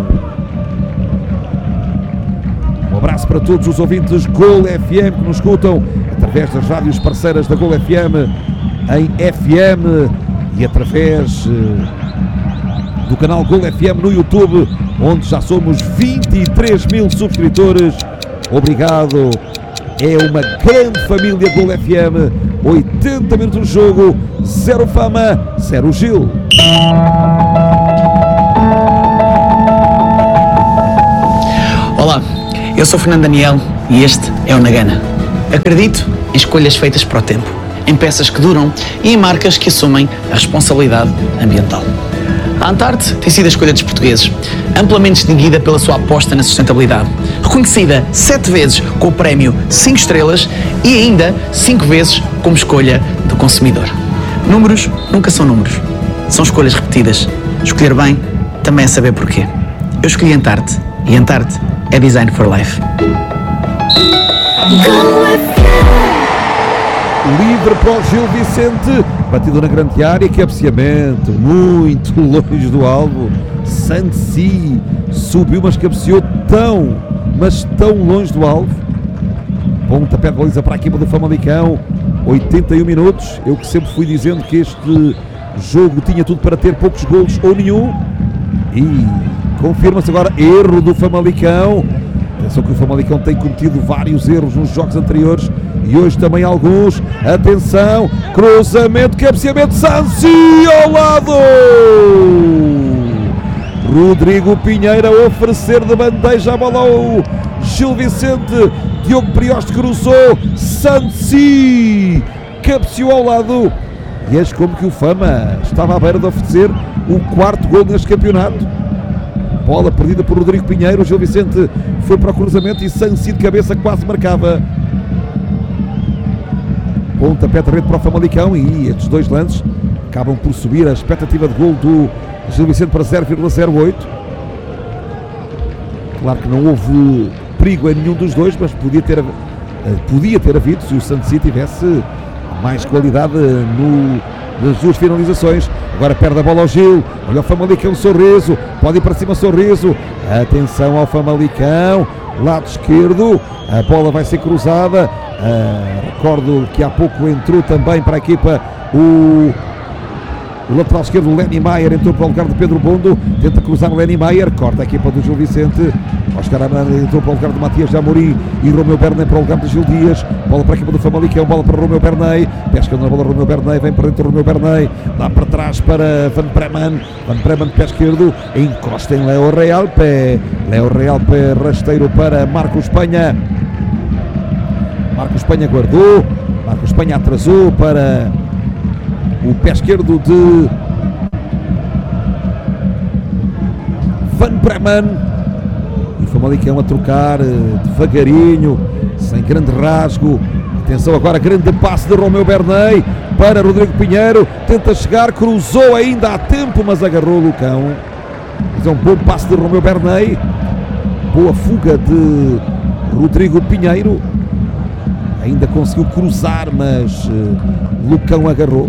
Um abraço para todos os ouvintes Gol F M que nos escutam através das rádios parceiras da Gol F M, em F M e através uh, do canal Gol F M no YouTube, onde já somos vinte e três mil subscritores. Obrigado é uma grande família Gol F M. Oitenta minutos de jogo, zero Fama, zero Gil. Olá, eu sou Fernando Daniel e este é o Nagana. Acredito em escolhas feitas para o tempo, em peças que duram e em marcas que assumem a responsabilidade ambiental. A Antarte tem sido a escolha dos portugueses, amplamente distinguida pela sua aposta na sustentabilidade, reconhecida sete vezes com o prémio cinco estrelas e ainda cinco vezes como escolha do consumidor. Números nunca são números, são escolhas repetidas. Escolher bem também é saber porquê. Eu escolhi Antarte e Antarte é Design for Life. Livre para o Gil Vicente, batido na grande área, cabeceamento, muito longe do alvo. Sansi subiu, mas cabeceou tão, mas tão longe do alvo. Pontapé de baliza para a equipa do Famalicão, oitenta e um minutos. Eu que sempre fui dizendo que este jogo tinha tudo para ter poucos golos ou nenhum. E confirma-se agora erro do Famalicão. Atenção que o Famalicão tem cometido vários erros nos jogos anteriores e hoje também alguns. Atenção, cruzamento, cabeceamento, Sansi ao lado. Rodrigo Pinheiro a oferecer de bandeja a bola ao Gil Vicente. Diogo Prioste cruzou, Sansi cabeceou ao lado. E és como que o Fama estava à beira de oferecer o quarto gol neste campeonato. Bola perdida por Rodrigo Pinheiro, o Gil Vicente foi para o cruzamento e Sansi de cabeça quase marcava. Pontapé de rede para o Famalicão e estes dois lances acabam por subir a expectativa de gol do Gil Vicente para zero vírgula zero oito. Claro que não houve perigo em nenhum dos dois, mas podia ter, podia ter havido se o Sansi tivesse mais qualidade no, nas duas finalizações. Agora perde a bola ao Gil, olha o Famalicão, Sorriso, pode ir para cima Sorriso, atenção ao Famalicão, lado esquerdo, a bola vai ser cruzada. Uh, recordo que há pouco entrou também para a equipa o, o lateral esquerdo, o Lenny Maier, entrou para o lugar de Pedro Bondo, tenta cruzar o Lenny Maier, corta a equipa do Gil Vicente. Oscar Arana entrou para o lugar de Matias Jamorim e Romeu Bernay para o lugar de Gil Dias. Bola para a equipa do Famalicão, bola para Romeu Bernay, pesca na bola Romeu Bernay, vem para dentro Romeu Bernay, dá para trás para Van Bremen, Van Bremen de pé esquerdo, encosta em Leo Realpe, Leo Realpe rasteiro para Marco Espanha. Marco Espanha guardou, Marco Espanha atrasou para o pé esquerdo de Van Bremen. E o Famalicão a trocar devagarinho, sem grande rasgo. Atenção agora, grande passe de Romeu Bernay para Rodrigo Pinheiro, tenta chegar, cruzou ainda há tempo, mas agarrou o Lucão. Mas é um bom passe de Romeu Bernay, boa fuga de Rodrigo Pinheiro. Ainda conseguiu cruzar, mas uh, Lucão agarrou.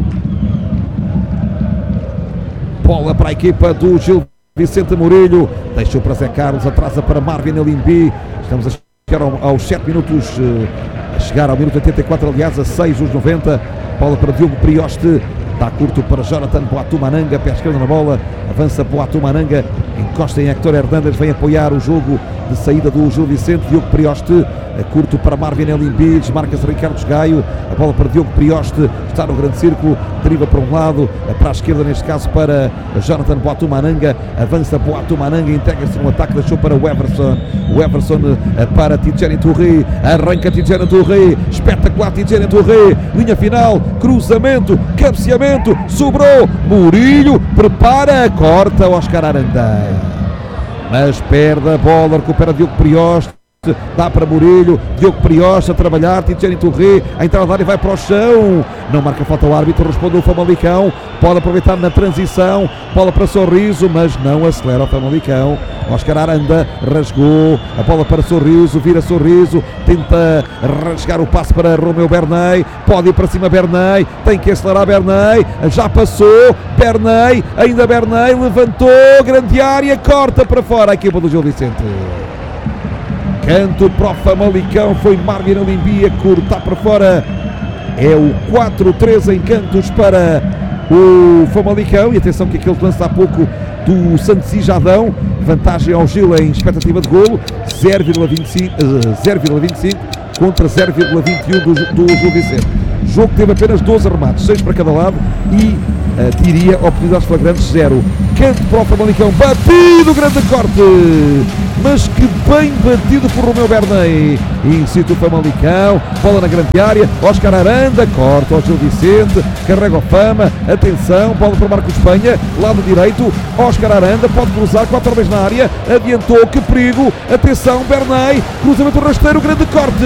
Bola para a equipa do Gil Vicente Murilho. Deixou para Zé Carlos, atrasa para Marvin Elimbi. Estamos a chegar ao, aos sete minutos, uh, a chegar ao minuto oitenta e quatro, aliás, a seis dos noventa. Bola para Diogo Prioste. Dá curto para Jonathan Boatumananga, pé esquerdo na bola. Avança Boatumananga, encosta em Héctor Hernández, vem apoiar o jogo de saída do Gil Vicente. Diogo Prioste, curto para Marvin Elimbi, desmarca-se Ricardo Gaio, a bola para Diogo Prioste, está no grande círculo, deriva para um lado, para a esquerda neste caso para Jonathan Boatumananga, avança Boatumananga, integra-se no ataque, deixou para o Everson, o Everson para Tidjane Touré, arranca Tidjane Touré, espetacular Tidjane Touré, linha final, cruzamento, cabeceamento, sobrou, Murilho, prepara, corta Oscar Aranda, mas perde a bola, recupera Diogo Prioste, dá para Murilho, Diogo Prioste a trabalhar, Tidjane Touré, a entrada da área vai para o chão, não marca falta o árbitro, respondeu o Famalicão, pode aproveitar na transição, bola para Sorriso, mas não acelera o Famalicão. Oscar Aranda rasgou, a bola para Sorriso, vira Sorriso, tenta rasgar o passe para Romeu Bernay, pode ir para cima Bernay, tem que acelerar Bernay, já passou, Bernay, ainda Bernay, levantou, grande área, corta para fora a equipa do Gil Vicente. Canto para o Famalicão, foi Marvin Elimbi a cortar para fora. É o quatro três em cantos para o Famalicão. E atenção que aquele lance há pouco do Santos Jadão, vantagem ao Gil em expectativa de golo, zero vírgula vinte e cinco, contra zero vírgula vinte e um do, do Gil Vicente. Jogo que teve apenas doze remates, seis para cada lado e, uh, diria, oportunidades flagrantes, zero. Canto para o Famalicão, batido, grande corte, mas que bem batido por Romeu Bernay. Incita o Famalicão, bola na grande área, Óscar Aranda, corta ao Gil Vicente, carrega o Fama, atenção, bola para o Marcos Espanha, lado direito, Óscar Aranda, pode cruzar, quatro vezes na área, adiantou, que perigo, atenção, Bernay, cruzamento rasteiro, grande corte.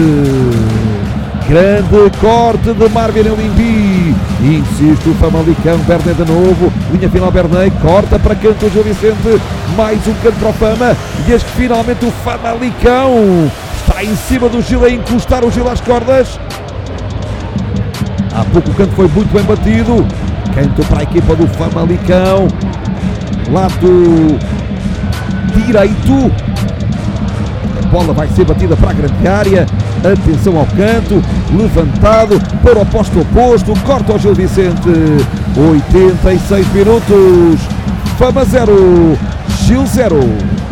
Grande corte de Marvin Elimbi. Insiste o Famalicão, Bernay de novo. Linha final, Bernay, corta para canto o Gil Vicente. Mais um canto para o Fama. E eis que finalmente o Famalicão está em cima do Gil, a encostar o Gil às cordas. Há pouco o canto foi muito bem batido. Canto para a equipa do Famalicão. Lado direito. A bola vai ser batida para a grande área. Atenção ao canto, levantado para o posto oposto, corta ao Gil Vicente. oitenta e seis minutos, Fama zero, Gil zero.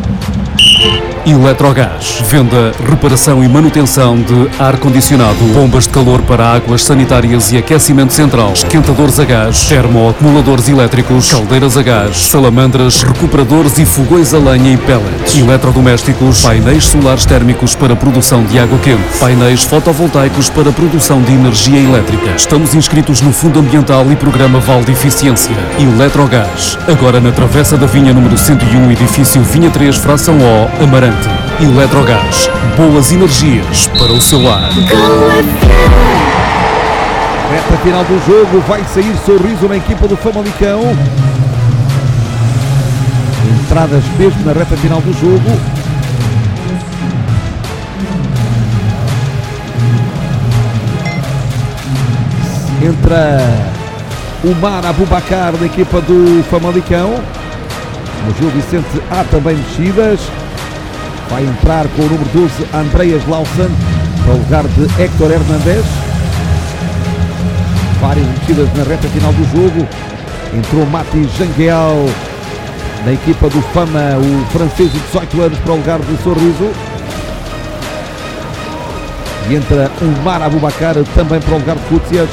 Eletrogás, venda, reparação e manutenção de ar-condicionado, bombas de calor para águas sanitárias e aquecimento central, esquentadores a gás, termoacumuladores elétricos, caldeiras a gás, salamandras, recuperadores e fogões a lenha e pellets, eletrodomésticos, painéis solares térmicos para produção de água quente, painéis fotovoltaicos para produção de energia elétrica. Estamos inscritos no Fundo Ambiental e Programa Val de Eficiência. Eletrogás, agora na Travessa da Vinha número cento e um, edifício Vinha três, fração O, Amarante. Eletrogás, boas energias para o seu lar. Reta final do jogo, vai sair sorriso na equipa do Famalicão. Entradas mesmo na reta final do jogo. Entra o Mar Abubacar da equipa do Famalicão. No Gil Vicente há também mexidas. Vai entrar com o número doze, Andreas Lawson, para o lugar de Héctor Hernández. Várias mexidas na reta final do jogo. Entrou Mati Jangueal na equipa do Fama, o francês de dezoito anos, para o lugar de Sorriso. E entra o Mar Abubacar também para o lugar de Cúcias.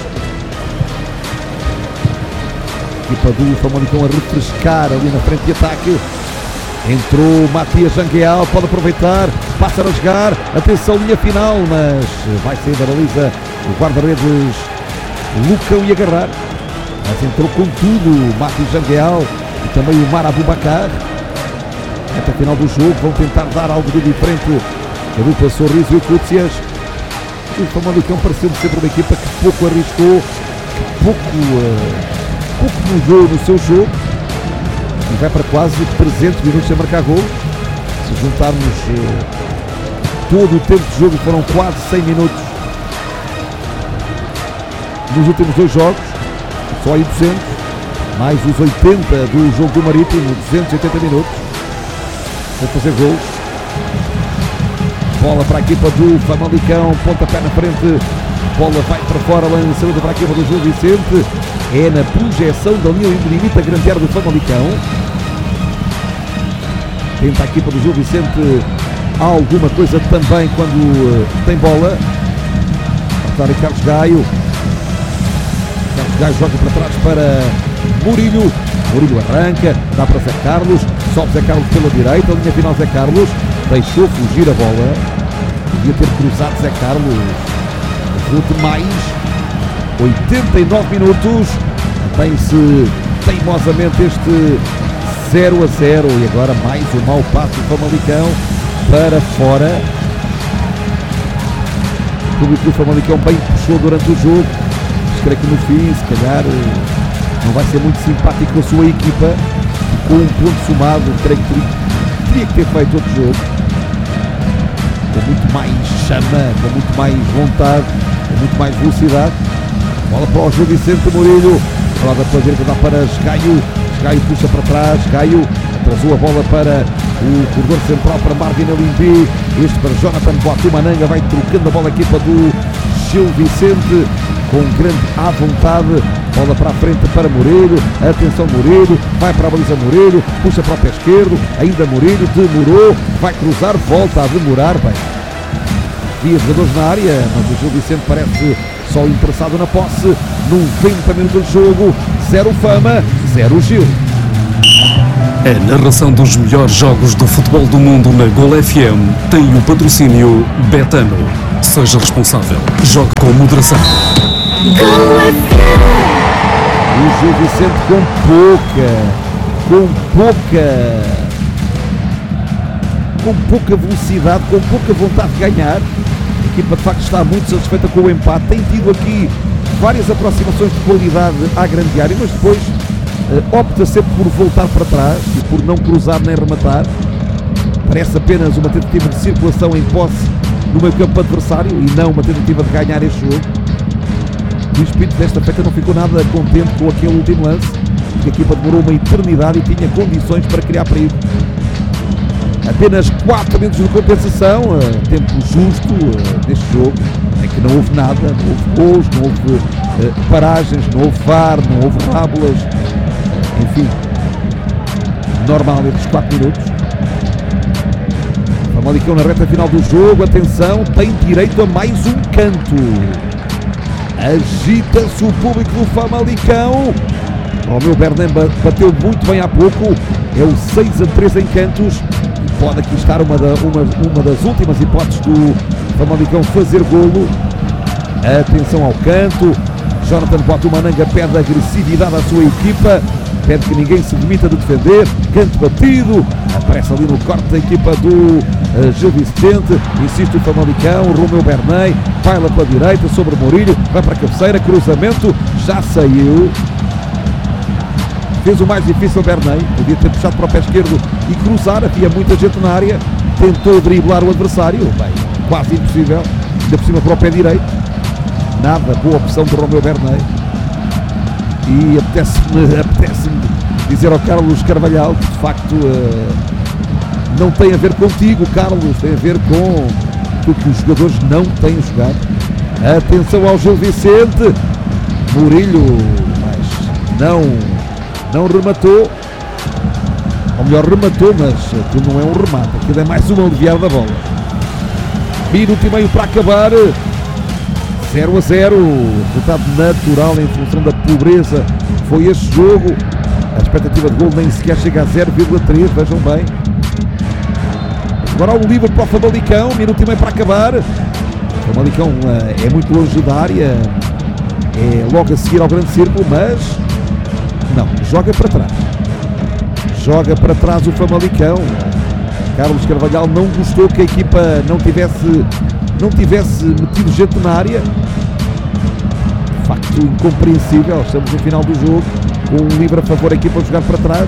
Equipa do Famalicão a refrescar ali na frente de ataque. Entrou Matias Jangueal, pode aproveitar, passa a rasgar, atenção, linha final, mas vai sair da baliza o guarda-redes Lucão e agarrar. Mas entrou com tudo Matias Jangueal e também o Mar Abubacar. Até a final do jogo vão tentar dar algo de diferente a dupla Sorriso e Cúcias. O Famalicão pareceu-me sempre uma equipa que pouco arriscou, que pouco, uh, pouco mudou no seu jogo. E vai para quase trezentos minutos a marcar gol. Se juntarmos eh, todo o tempo de jogo, foram quase cem minutos nos últimos dois jogos, só aí duzentos, mais os oitenta do jogo do Marítimo, duzentos e oitenta minutos para fazer gols. Bola para a equipa do Famalicão, pontapé na frente, bola vai para fora, lançamento para a equipa do Gil Vicente. É na projeção da linha limite a grande área do Famalicão. Tenta a equipa do Gil Vicente alguma coisa também quando uh, tem bola. Para Carlos Gaio. Carlos Gaio joga para trás para Murilho. Murilho arranca, dá para Zé Carlos. Sobe Zé Carlos pela direita, linha final Zé Carlos. Deixou fugir a bola. Podia ter cruzado Zé Carlos. Ajude mais. oitenta e nove minutos. Mantém-se teimosamente este zero a zero. E agora mais um mau passo do Famalicão para fora. O público do Famalicão bem puxou durante o jogo. Mas creio que no fim, se calhar, não vai ser muito simpático com a sua equipa. Com um ponto somado, creio que teria, teria que ter feito outro jogo. Com muito mais chama, com muito mais vontade, com muito mais velocidade. Bola para o Gil Vicente Murilho. Roda para a direita, dá para Gaio. Gaio puxa para trás. Gaio atrasou a bola para o corredor central para Marvin Elimbi. Este para Jonathan Boatumananga. Vai trocando a bola a equipa do Gil Vicente com grande à vontade. Bola para a frente para Murilho. Atenção Murilho. Vai para a baliza Murilho. Puxa para o pé esquerdo. Ainda Murilho. Demorou. Vai cruzar. Volta a demorar. Bem. Havia jogadores na área, mas o Gil Vicente parece só interessado na posse. noventa minutos de jogo, zero Fama, zero Gil. A narração dos melhores jogos do futebol do mundo na Gol F M tem o patrocínio Betano. Seja responsável. Jogue com moderação. O Gil Vicente com pouca, com pouca, com pouca velocidade, com pouca vontade de ganhar. A equipa de facto está muito satisfeita com o empate. Tem tido aqui várias aproximações de qualidade à grande área, mas depois uh, opta sempre por voltar para trás e por não cruzar nem rematar. Parece apenas uma tentativa de circulação em posse no meio campo adversário e não uma tentativa de ganhar este jogo. Luís Pinto desta feita não ficou nada contente com aquele último lance, porque a equipa demorou uma eternidade e tinha condições para criar perigo. Apenas quatro minutos de compensação, uh, tempo justo uh, neste jogo, em que não houve nada, não houve gols, não houve uh, paragens, não houve V A R, não houve rábulas, enfim, normal estes quatro minutos. Famalicão na reta final do jogo, atenção, tem direito a mais um canto. Agita-se o público do Famalicão. O meu Bernem bateu muito bem há pouco, é o seis a três em cantos. Pode aqui estar uma, da, uma, uma das últimas hipóteses do Famalicão fazer golo. Atenção ao canto. Jonathan Botumananga pede agressividade à sua equipa, pede que ninguém se demita de defender. Canto batido, aparece ali no corte da equipa do uh, Gil Vicente. Insiste o Famalicão, Romeu Bernay vai lá para a direita sobre Mourinho, vai para a cabeceira, cruzamento, já saiu. Fez o mais difícil o Bernay, podia ter puxado para o pé esquerdo e cruzar, havia muita gente na área, tentou driblar o adversário, bem, quase impossível, ainda por cima para o pé direito, nada, boa opção de Romeu Bernay. E apetece-me apetece dizer ao Carlos Carvalhal que de facto uh, não tem a ver contigo, Carlos, tem a ver com o que os jogadores não têm jogado. Atenção ao Gil Vicente, Mourinho, mas não... não rematou, ou melhor, rematou, mas aquilo não é um remate, aquilo é mais um aliviar da bola. Minuto e meio para acabar, zero a zero, resultado natural em função da pobreza foi este jogo. A expectativa de gol nem sequer chega a zero vírgula três, vejam bem. Agora o livre para o Famalicão, minuto e meio para acabar. O Famalicão é muito longe da área, é logo a seguir ao grande círculo, mas não, joga para trás. Joga para trás o Famalicão. Carlos Carvalhal não gostou que a equipa não tivesse, não tivesse metido gente na área. De facto, incompreensível. Estamos no final do jogo, com um livre a favor a equipa a jogar para trás.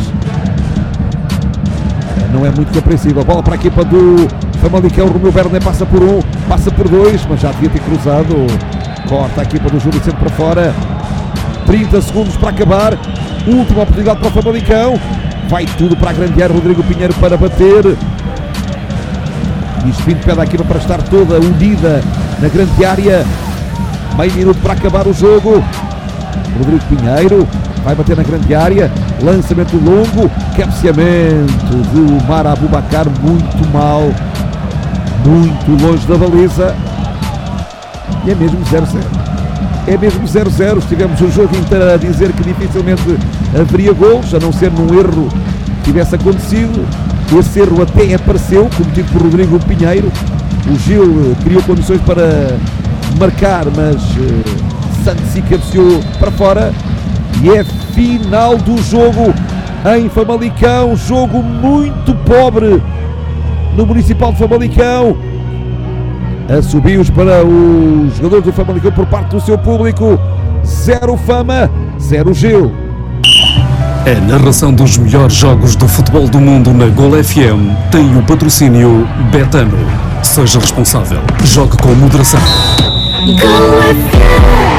Não é muito compreensível. Bola para a equipa do Famalicão. Romeu Bernay passa por um, passa por dois, mas já devia ter cruzado. Corta a equipa do Gil Vicente para fora. trinta segundos para acabar. Última oportunidade para o Famalicão. Vai tudo para a grande área. Rodrigo Pinheiro para bater. Luís Pinto pede a equipa para estar toda unida na grande área. Meio minuto para acabar o jogo. Rodrigo Pinheiro vai bater na grande área. Lançamento longo. Cabeceamento de Omar Abubakar. Muito mal. Muito longe da baliza. E é mesmo zero a zero. É mesmo zero a zero. Estivemos o jogo inteiro a dizer que dificilmente haveria gols, a não ser num erro que tivesse acontecido. Esse erro até apareceu, cometido por Rodrigo Pinheiro. O Gil criou condições para marcar, mas uh, Santos se cabeceou para fora. E é final do jogo em Famalicão. Jogo muito pobre no Municipal de Famalicão. Assobios para os jogadores do Famalicão por parte do seu público. Zero Fama, zero Gil. A narração dos melhores jogos do futebol do mundo na Gol F M tem o patrocínio Betano. Seja responsável. Jogue com moderação. Gol F M.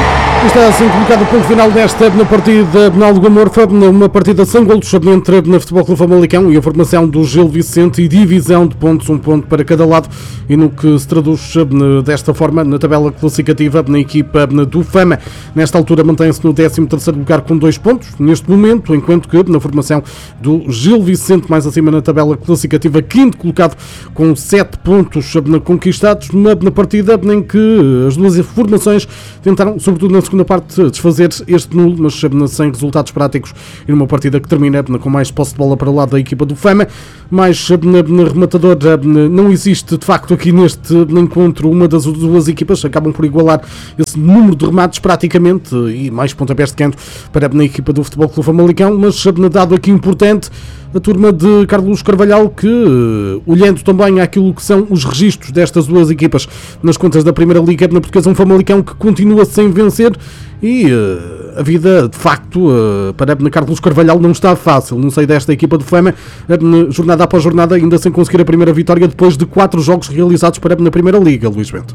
Está assim colocado o ponto final desta na partida Benal do Amorfa, uma partida sem golos entre o Futebol Clube Famalicão e a formação do Gil Vicente e divisão de pontos, um ponto para cada lado, e no que se traduz desta forma na tabela classificativa na equipa do Fama. Nesta altura mantém-se no décimo terceiro lugar com dois pontos, neste momento, enquanto que na formação do Gil Vicente, mais acima na tabela classificativa, quinto colocado com sete pontos conquistados, na partida em que as duas formações tentaram, sobretudo na segunda parte, desfazer este nulo, mas sem resultados práticos, e numa partida que termina com mais posse de bola para o lado da equipa do Fama. Mais rematador não existe de facto aqui neste encontro. Uma das duas equipas acabam por igualar esse número de remates praticamente, e mais pontapés de canto para a equipa do Futebol Clube Famalicão, mas dado aqui importante a turma de Carlos Carvalhal, que, olhando também àquilo que são os registros destas duas equipas nas contas da Primeira Liga na Portuguesa, um Famalicão que continua sem vencer, e uh, a vida, de facto, uh, para Carlos Carvalhal não está fácil. Não sei desta equipa do Fama, uh, jornada após jornada, ainda sem conseguir a primeira vitória depois de quatro jogos realizados para na Primeira Liga, Luís Bento.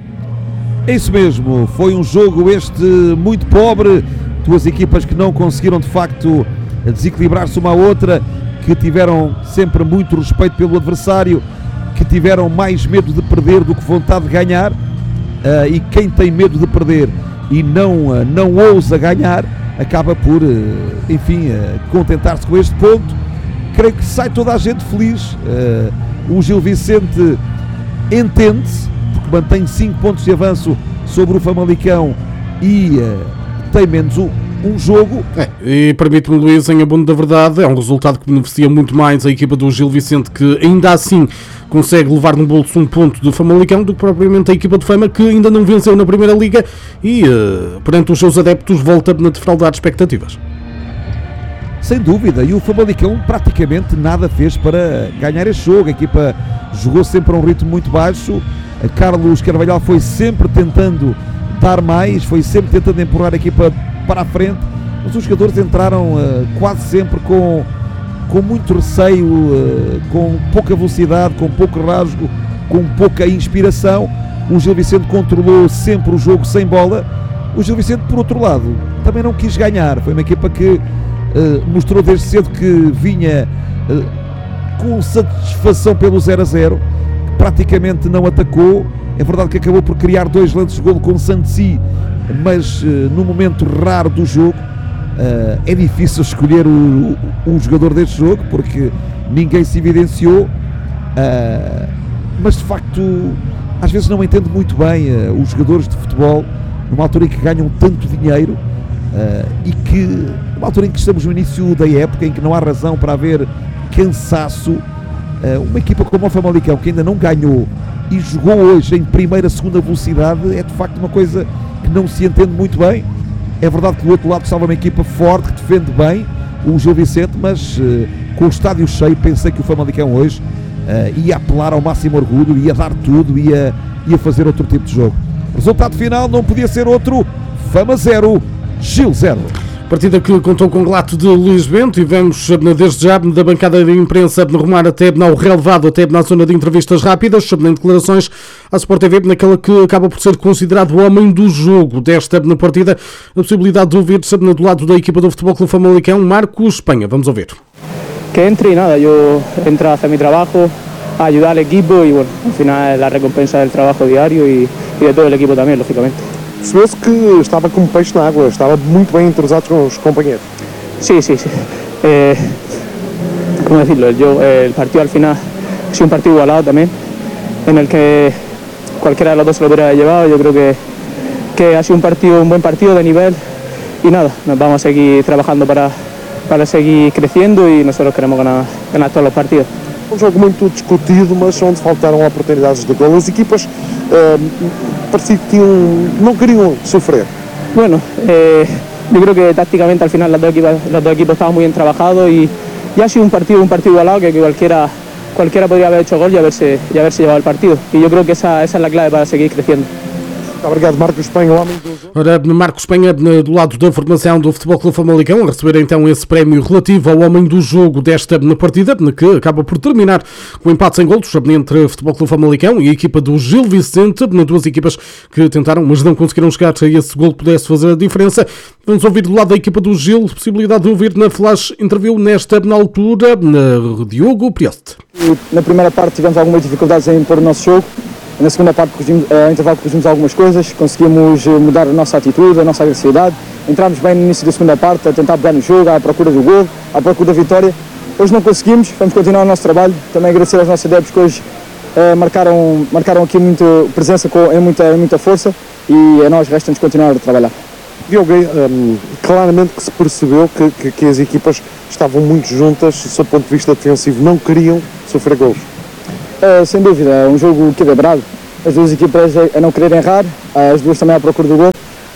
É isso mesmo, foi um jogo este muito pobre, duas equipas que não conseguiram de facto desequilibrar-se uma à outra, que tiveram sempre muito respeito pelo adversário, que tiveram mais medo de perder do que vontade de ganhar, uh, e quem tem medo de perder e não, uh, não ousa ganhar, acaba por, uh, enfim, uh, contentar-se com este ponto. Creio que sai toda a gente feliz. Uh, o Gil Vicente entende-se, porque mantém cinco pontos de avanço sobre o Famalicão e uh, tem menos um. um jogo. É, e permite-me, Luís, em abono da verdade, é um resultado que beneficia muito mais a equipa do Gil Vicente, que ainda assim consegue levar no bolso um ponto do Famalicão, do que propriamente a equipa de Fama, que ainda não venceu na Primeira Liga e, uh, perante os seus adeptos, volta a defraudar expectativas. Sem dúvida, e o Famalicão praticamente nada fez para ganhar este jogo. A equipa jogou sempre a um ritmo muito baixo. A Carlos Carvalhal foi sempre tentando dar mais, foi sempre tentando empurrar a equipa para a frente, mas os jogadores entraram uh, quase sempre com, com muito receio, uh, com pouca velocidade, com pouco rasgo, com pouca inspiração. O Gil Vicente controlou sempre o jogo sem bola. O Gil Vicente, por outro lado, também não quis ganhar. Foi uma equipa que uh, mostrou desde cedo que vinha uh, com satisfação pelo zero a zero, que praticamente não atacou. É verdade que acabou por criar dois lances de golo com Santi, mas uh, no momento raro do jogo, uh, é difícil escolher o, o, o jogador deste jogo, porque ninguém se evidenciou, uh, mas de facto às vezes não entendo muito bem uh, os jogadores de futebol numa altura em que ganham tanto dinheiro, uh, e que numa altura em que estamos no início da época, em que não há razão para haver cansaço. Uh, uma equipa como o Famalicão, que ainda não ganhou e jogou hoje em primeira, segunda velocidade, é de facto uma coisa que não se entende muito bem. É verdade que do outro lado estava uma equipa forte, que defende bem, o Gil Vicente, mas uh, com o estádio cheio, pensei que o Famalicão hoje uh, ia apelar ao máximo orgulho, ia dar tudo, ia, ia fazer outro tipo de jogo. Resultado final não podia ser outro: Fama zero, Gil zero. Partida que contou com o relato de Luís Bento, e vamos desde já da bancada de imprensa rumar até ao relevado, até na zona de entrevistas rápidas, em declarações à Sport T V, naquela que acaba por ser considerado o homem do jogo desta na partida, a possibilidade de ouvir-se do lado da equipa do Futebol Clube Famalicão, Marcos Espanha. Vamos ouvir. Que entre y nada, yo entro a hacer mi trabajo, a ayudar al equipo y bueno, al final la recompensa del trabajo diario y, y de todo el equipo también, lógicamente. Percebeu-se que estava como peixe na água, estava muito bem entrosado con os compañeros. Sí, sí, sí. Eh, ¿Cómo decirlo? Yo, eh, el partido al final ha sido un partido igualado también, en el que cualquiera de los dos se lo hubiera llevado. Yo creo que, que ha sido un partido, un buen partido de nivel, y nada, nos vamos a seguir trabajando para, para seguir creciendo, y nosotros queremos ganar, ganar todos los partidos. Um jogo muito discutido, mas onde faltaram oportunidades de gol. As equipas uh, parecia que tinham, não queriam sofrer. Bueno, eh, yo creo que tácticamente al final los dos equipos, los dos equipos estaban muy bien trabajados, y, y ha sido un partido, un partido igualado, que, que cualquiera, cualquiera podría haber hecho gol y haberse, y haberse llevado el partido. Y yo creo que esa, esa es la clave para seguir creciendo. Obrigado, Marcos Penha, o homem do jogo. Ora, Marcos Penha, do lado da formação do Futebol Clube Famalicão, a receber então esse prémio relativo ao homem do jogo desta partida, que acaba por terminar com empate sem golos entre Futebol Clube Famalicão e a equipa do Gil Vicente, duas equipas que tentaram, mas não conseguiram chegar a esse golo que pudesse fazer a diferença. Vamos ouvir do lado da equipa do Gil, possibilidade de ouvir na flash interview nesta na altura, na Diogo Prioste. Na primeira parte tivemos algumas dificuldades em impor o nosso jogo. Na segunda parte, corrigimos, a intervalo, corrigimos algumas coisas, conseguimos mudar a nossa atitude, a nossa agressividade. Entramos bem no início da segunda parte, a tentar pegar no jogo, à procura do golo, à procura da vitória. Hoje não conseguimos, vamos continuar o nosso trabalho. Também agradecer aos nossos adeptos que hoje eh, marcaram, marcaram aqui muita presença com, em, muita, em muita força, e a nós resta-nos continuar a trabalhar. Diogo, um, claramente que se percebeu que, que, que as equipas estavam muito juntas, sob o ponto de vista defensivo, não queriam sofrer golos. Uh, sem dúvida, é um jogo equilibrado, as duas equipas a não quererem errar, as duas também à procura do gol.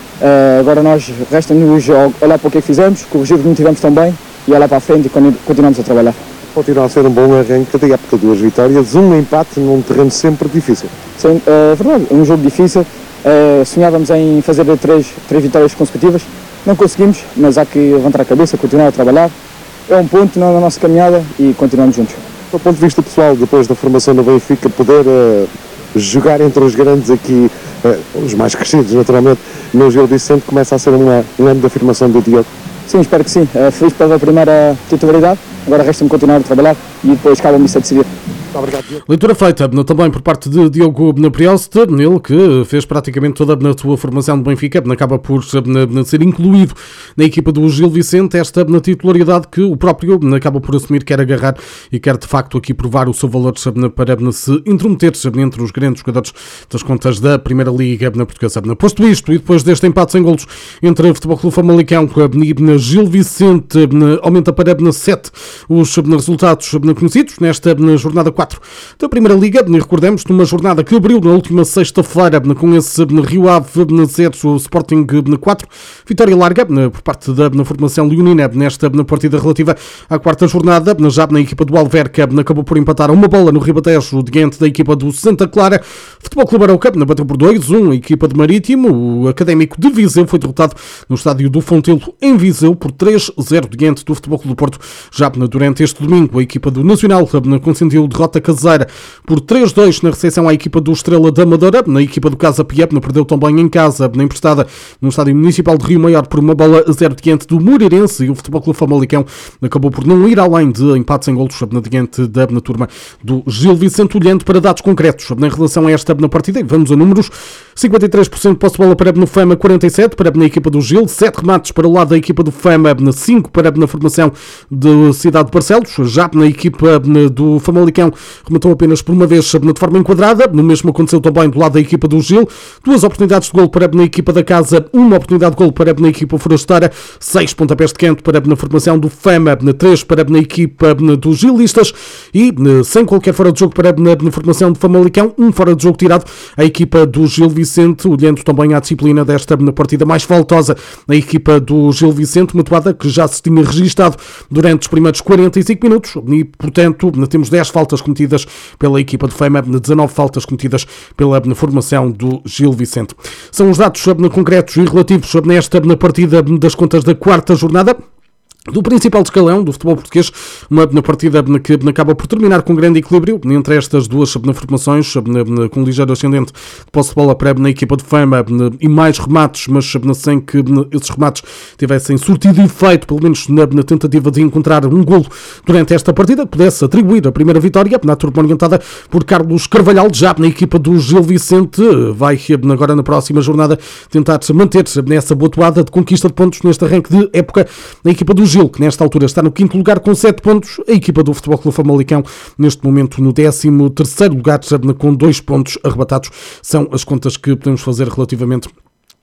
Uh, agora nós resta-nos olhar para o que é que fizemos, corrigir o que não tivemos tão bem e olhar para a frente e continuamos a trabalhar. Continua a ser um bom arranque da época, duas vitórias, um empate num terreno sempre difícil. Sim, é uh, verdade, é um jogo difícil, uh, sonhávamos em fazer três, três vitórias consecutivas, não conseguimos, mas há que levantar a cabeça, continuar a trabalhar, é um ponto na nossa caminhada e continuamos juntos. Do ponto de vista pessoal, depois da formação no Benfica, poder uh, jogar entre os grandes aqui, uh, os mais crescidos naturalmente, no Gil Vicente, começa a ser uma, um ano de afirmação do Diogo? Sim, espero que sim. Uh, feliz pela primeira titularidade, agora resta-me continuar a trabalhar e depois cabe-me isso a decidir. Obrigado, Diogo. Leitura feita também por parte de Diogo Prioste, ele que fez praticamente toda a sua formação do Benfica, acaba por ser incluído na equipa do Gil Vicente, esta na titularidade que o próprio acaba por assumir, quer agarrar e quer de facto aqui provar o seu valor para se intrometer entre os grandes jogadores das contas da Primeira Liga Portuguesa. Posto isto, e depois deste empate sem golos entre Futebol Clube Famalicão e Gil Vicente, aumenta para sete os resultados conhecidos nesta jornada quatro da Primeira Liga. Recordemos, numa jornada que abriu na última sexta-feira com esse Rio Ave zero, Sporting quatro, vitória larga por parte da formação leonina nesta partida relativa à quarta jornada. Já na equipa do Alverca acabou por empatar uma bola no Ribatejo diante da equipa do Santa Clara. Futebol Clube Arauca bateu por dois um a equipa de Marítimo. O Académico de Viseu foi derrotado no estádio do Fontelo em Viseu por três a zero diante do Futebol Clube do Porto. Já durante este domingo a equipa do Nacional consentiu derrota caseira por três a dois na recepção à equipa do Estrela da Amadora. Na equipa do Casa Piep perdeu também em casa, na emprestada no estádio municipal de Rio Maior por uma bola a zero diante do Moreirense, e o Futebol Clube Famalicão acabou por não ir além de empate sem golos diante da na turma do Gil Vicente. Olhando para dados concretos em relação a esta na partida, e vamos a números: cinquenta e três por cento de posse de bola para no Fama, quarenta e sete por cento para na equipa do Gil, sete remates para o lado da equipa do Fama, cinco para na formação de Cidade de Barcelos. Já na equipa do Famalicão rematou apenas por uma vez de forma enquadrada. No mesmo aconteceu também do lado da equipa do Gil, duas oportunidades de golo para na equipa da casa, uma oportunidade de golo para na equipa forasteira, seis pontapés de canto para na formação do Fama, três para na equipa dos gilistas e sem qualquer fora de jogo para na formação do Famalicão, um fora de jogo tirado a equipa do Gil Vicente. Olhando também à disciplina desta na partida mais faltosa, a equipa do Gil Vicente, uma toada que já se tinha registado durante os primeiros quarenta e cinco minutos e, portanto, temos dez faltas cometidas pela equipa do Fama, dezanove faltas cometidas pela formação do Gil Vicente. São os dados concretos e relativos nesta partida das contas da quarta jornada do principal escalão do futebol português, uma partida que acaba por terminar com grande equilíbrio entre estas duas formações, com um ligeiro ascendente de posse de bola para na equipa de Fama e mais remates, mas sem que esses remates tivessem surtido efeito, pelo menos na tentativa de encontrar um golo durante esta partida, que pudesse atribuir a primeira vitória na turma orientada por Carlos Carvalhal. Já na equipa do Gil Vicente, vai agora na próxima jornada tentar manter-se nessa boa toada de conquista de pontos neste arranque de época. Na equipa do Gil, que nesta altura está no quinto lugar com sete pontos, a equipa do Futebol Clube Famalicão neste momento no décimo terceiro lugar com dois pontos arrebatados. São as contas que podemos fazer relativamente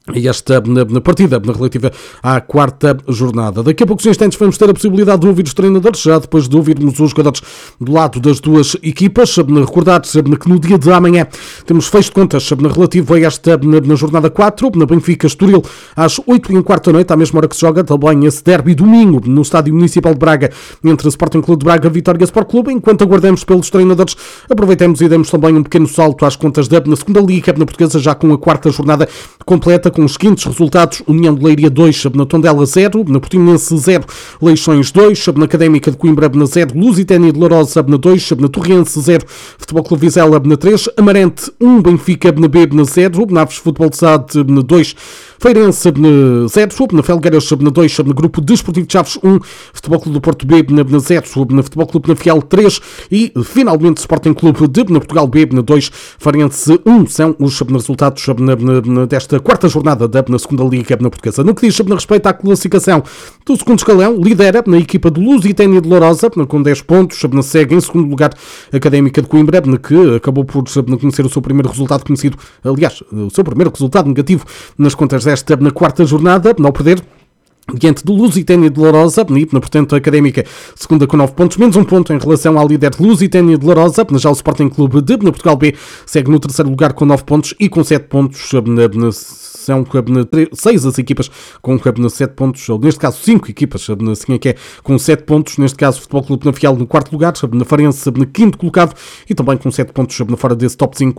E esta na, na partida na relativa à quarta jornada. Daqui a poucos instantes vamos ter a possibilidade de ouvir os treinadores, já depois de ouvirmos os jogadores do lado das duas equipas. Recordar que no dia de amanhã temos fecho de contas na relativa a esta na, na jornada quatro, na Benfica Estoril, às oito e um quarto da noite, à mesma hora que se joga também esse derby domingo no Estádio Municipal de Braga, entre Sporting Clube de Braga e Vitória Sport Clube. Enquanto aguardamos pelos treinadores, aproveitemos e demos também um pequeno salto às contas da na segunda Liga na Portuguesa, já com a quarta jornada completa, com os seguintes resultados: União de Leiria dois, na Tondela zero, na Portimonense zero, Leixões dois, na Académica de Coimbra na zero, Lusitânia de Lourosa na dois, na Torrense zero, Futebol Clube Vizela na três, Amarante um, Benfica na B na zero, Naves Futebol de Sade na dois, Feirense na zero, na Felgueiras na dois, no Grupo Desportivo de Chaves um, Futebol Clube do Porto B na zero, na Futebol Clube na Fiel três e finalmente Sporting Clube de na Portugal B na dois, Farense um. São os resultados na, na, desta quarta jornada da na segunda Liga na Portuguesa. No que diz na respeito à classificação do segundo escalão, lidera na equipa de Lusitânia de Lourosa com dez pontos, na segue em segundo lugar a Académica de Coimbra, que acabou por conhecer o seu primeiro resultado conhecido, aliás, o seu primeiro resultado negativo nas contas desta na quarta jornada, ao perder diante do Lusitânia de Lourosa, portanto a Académica segunda com nove pontos, menos um ponto em relação ao líder Lusitânia de Lourosa. Já o Sporting Clube de na Portugal B segue no terceiro lugar com nove pontos e com sete pontos. São seis as equipas com sete pontos, ou neste caso cinco equipas, assim é que é, com sete pontos. Neste caso, o Futebol Clube na Fiel no quarto lugar, na Farense no quinto colocado e também com sete pontos fora desse top cinco.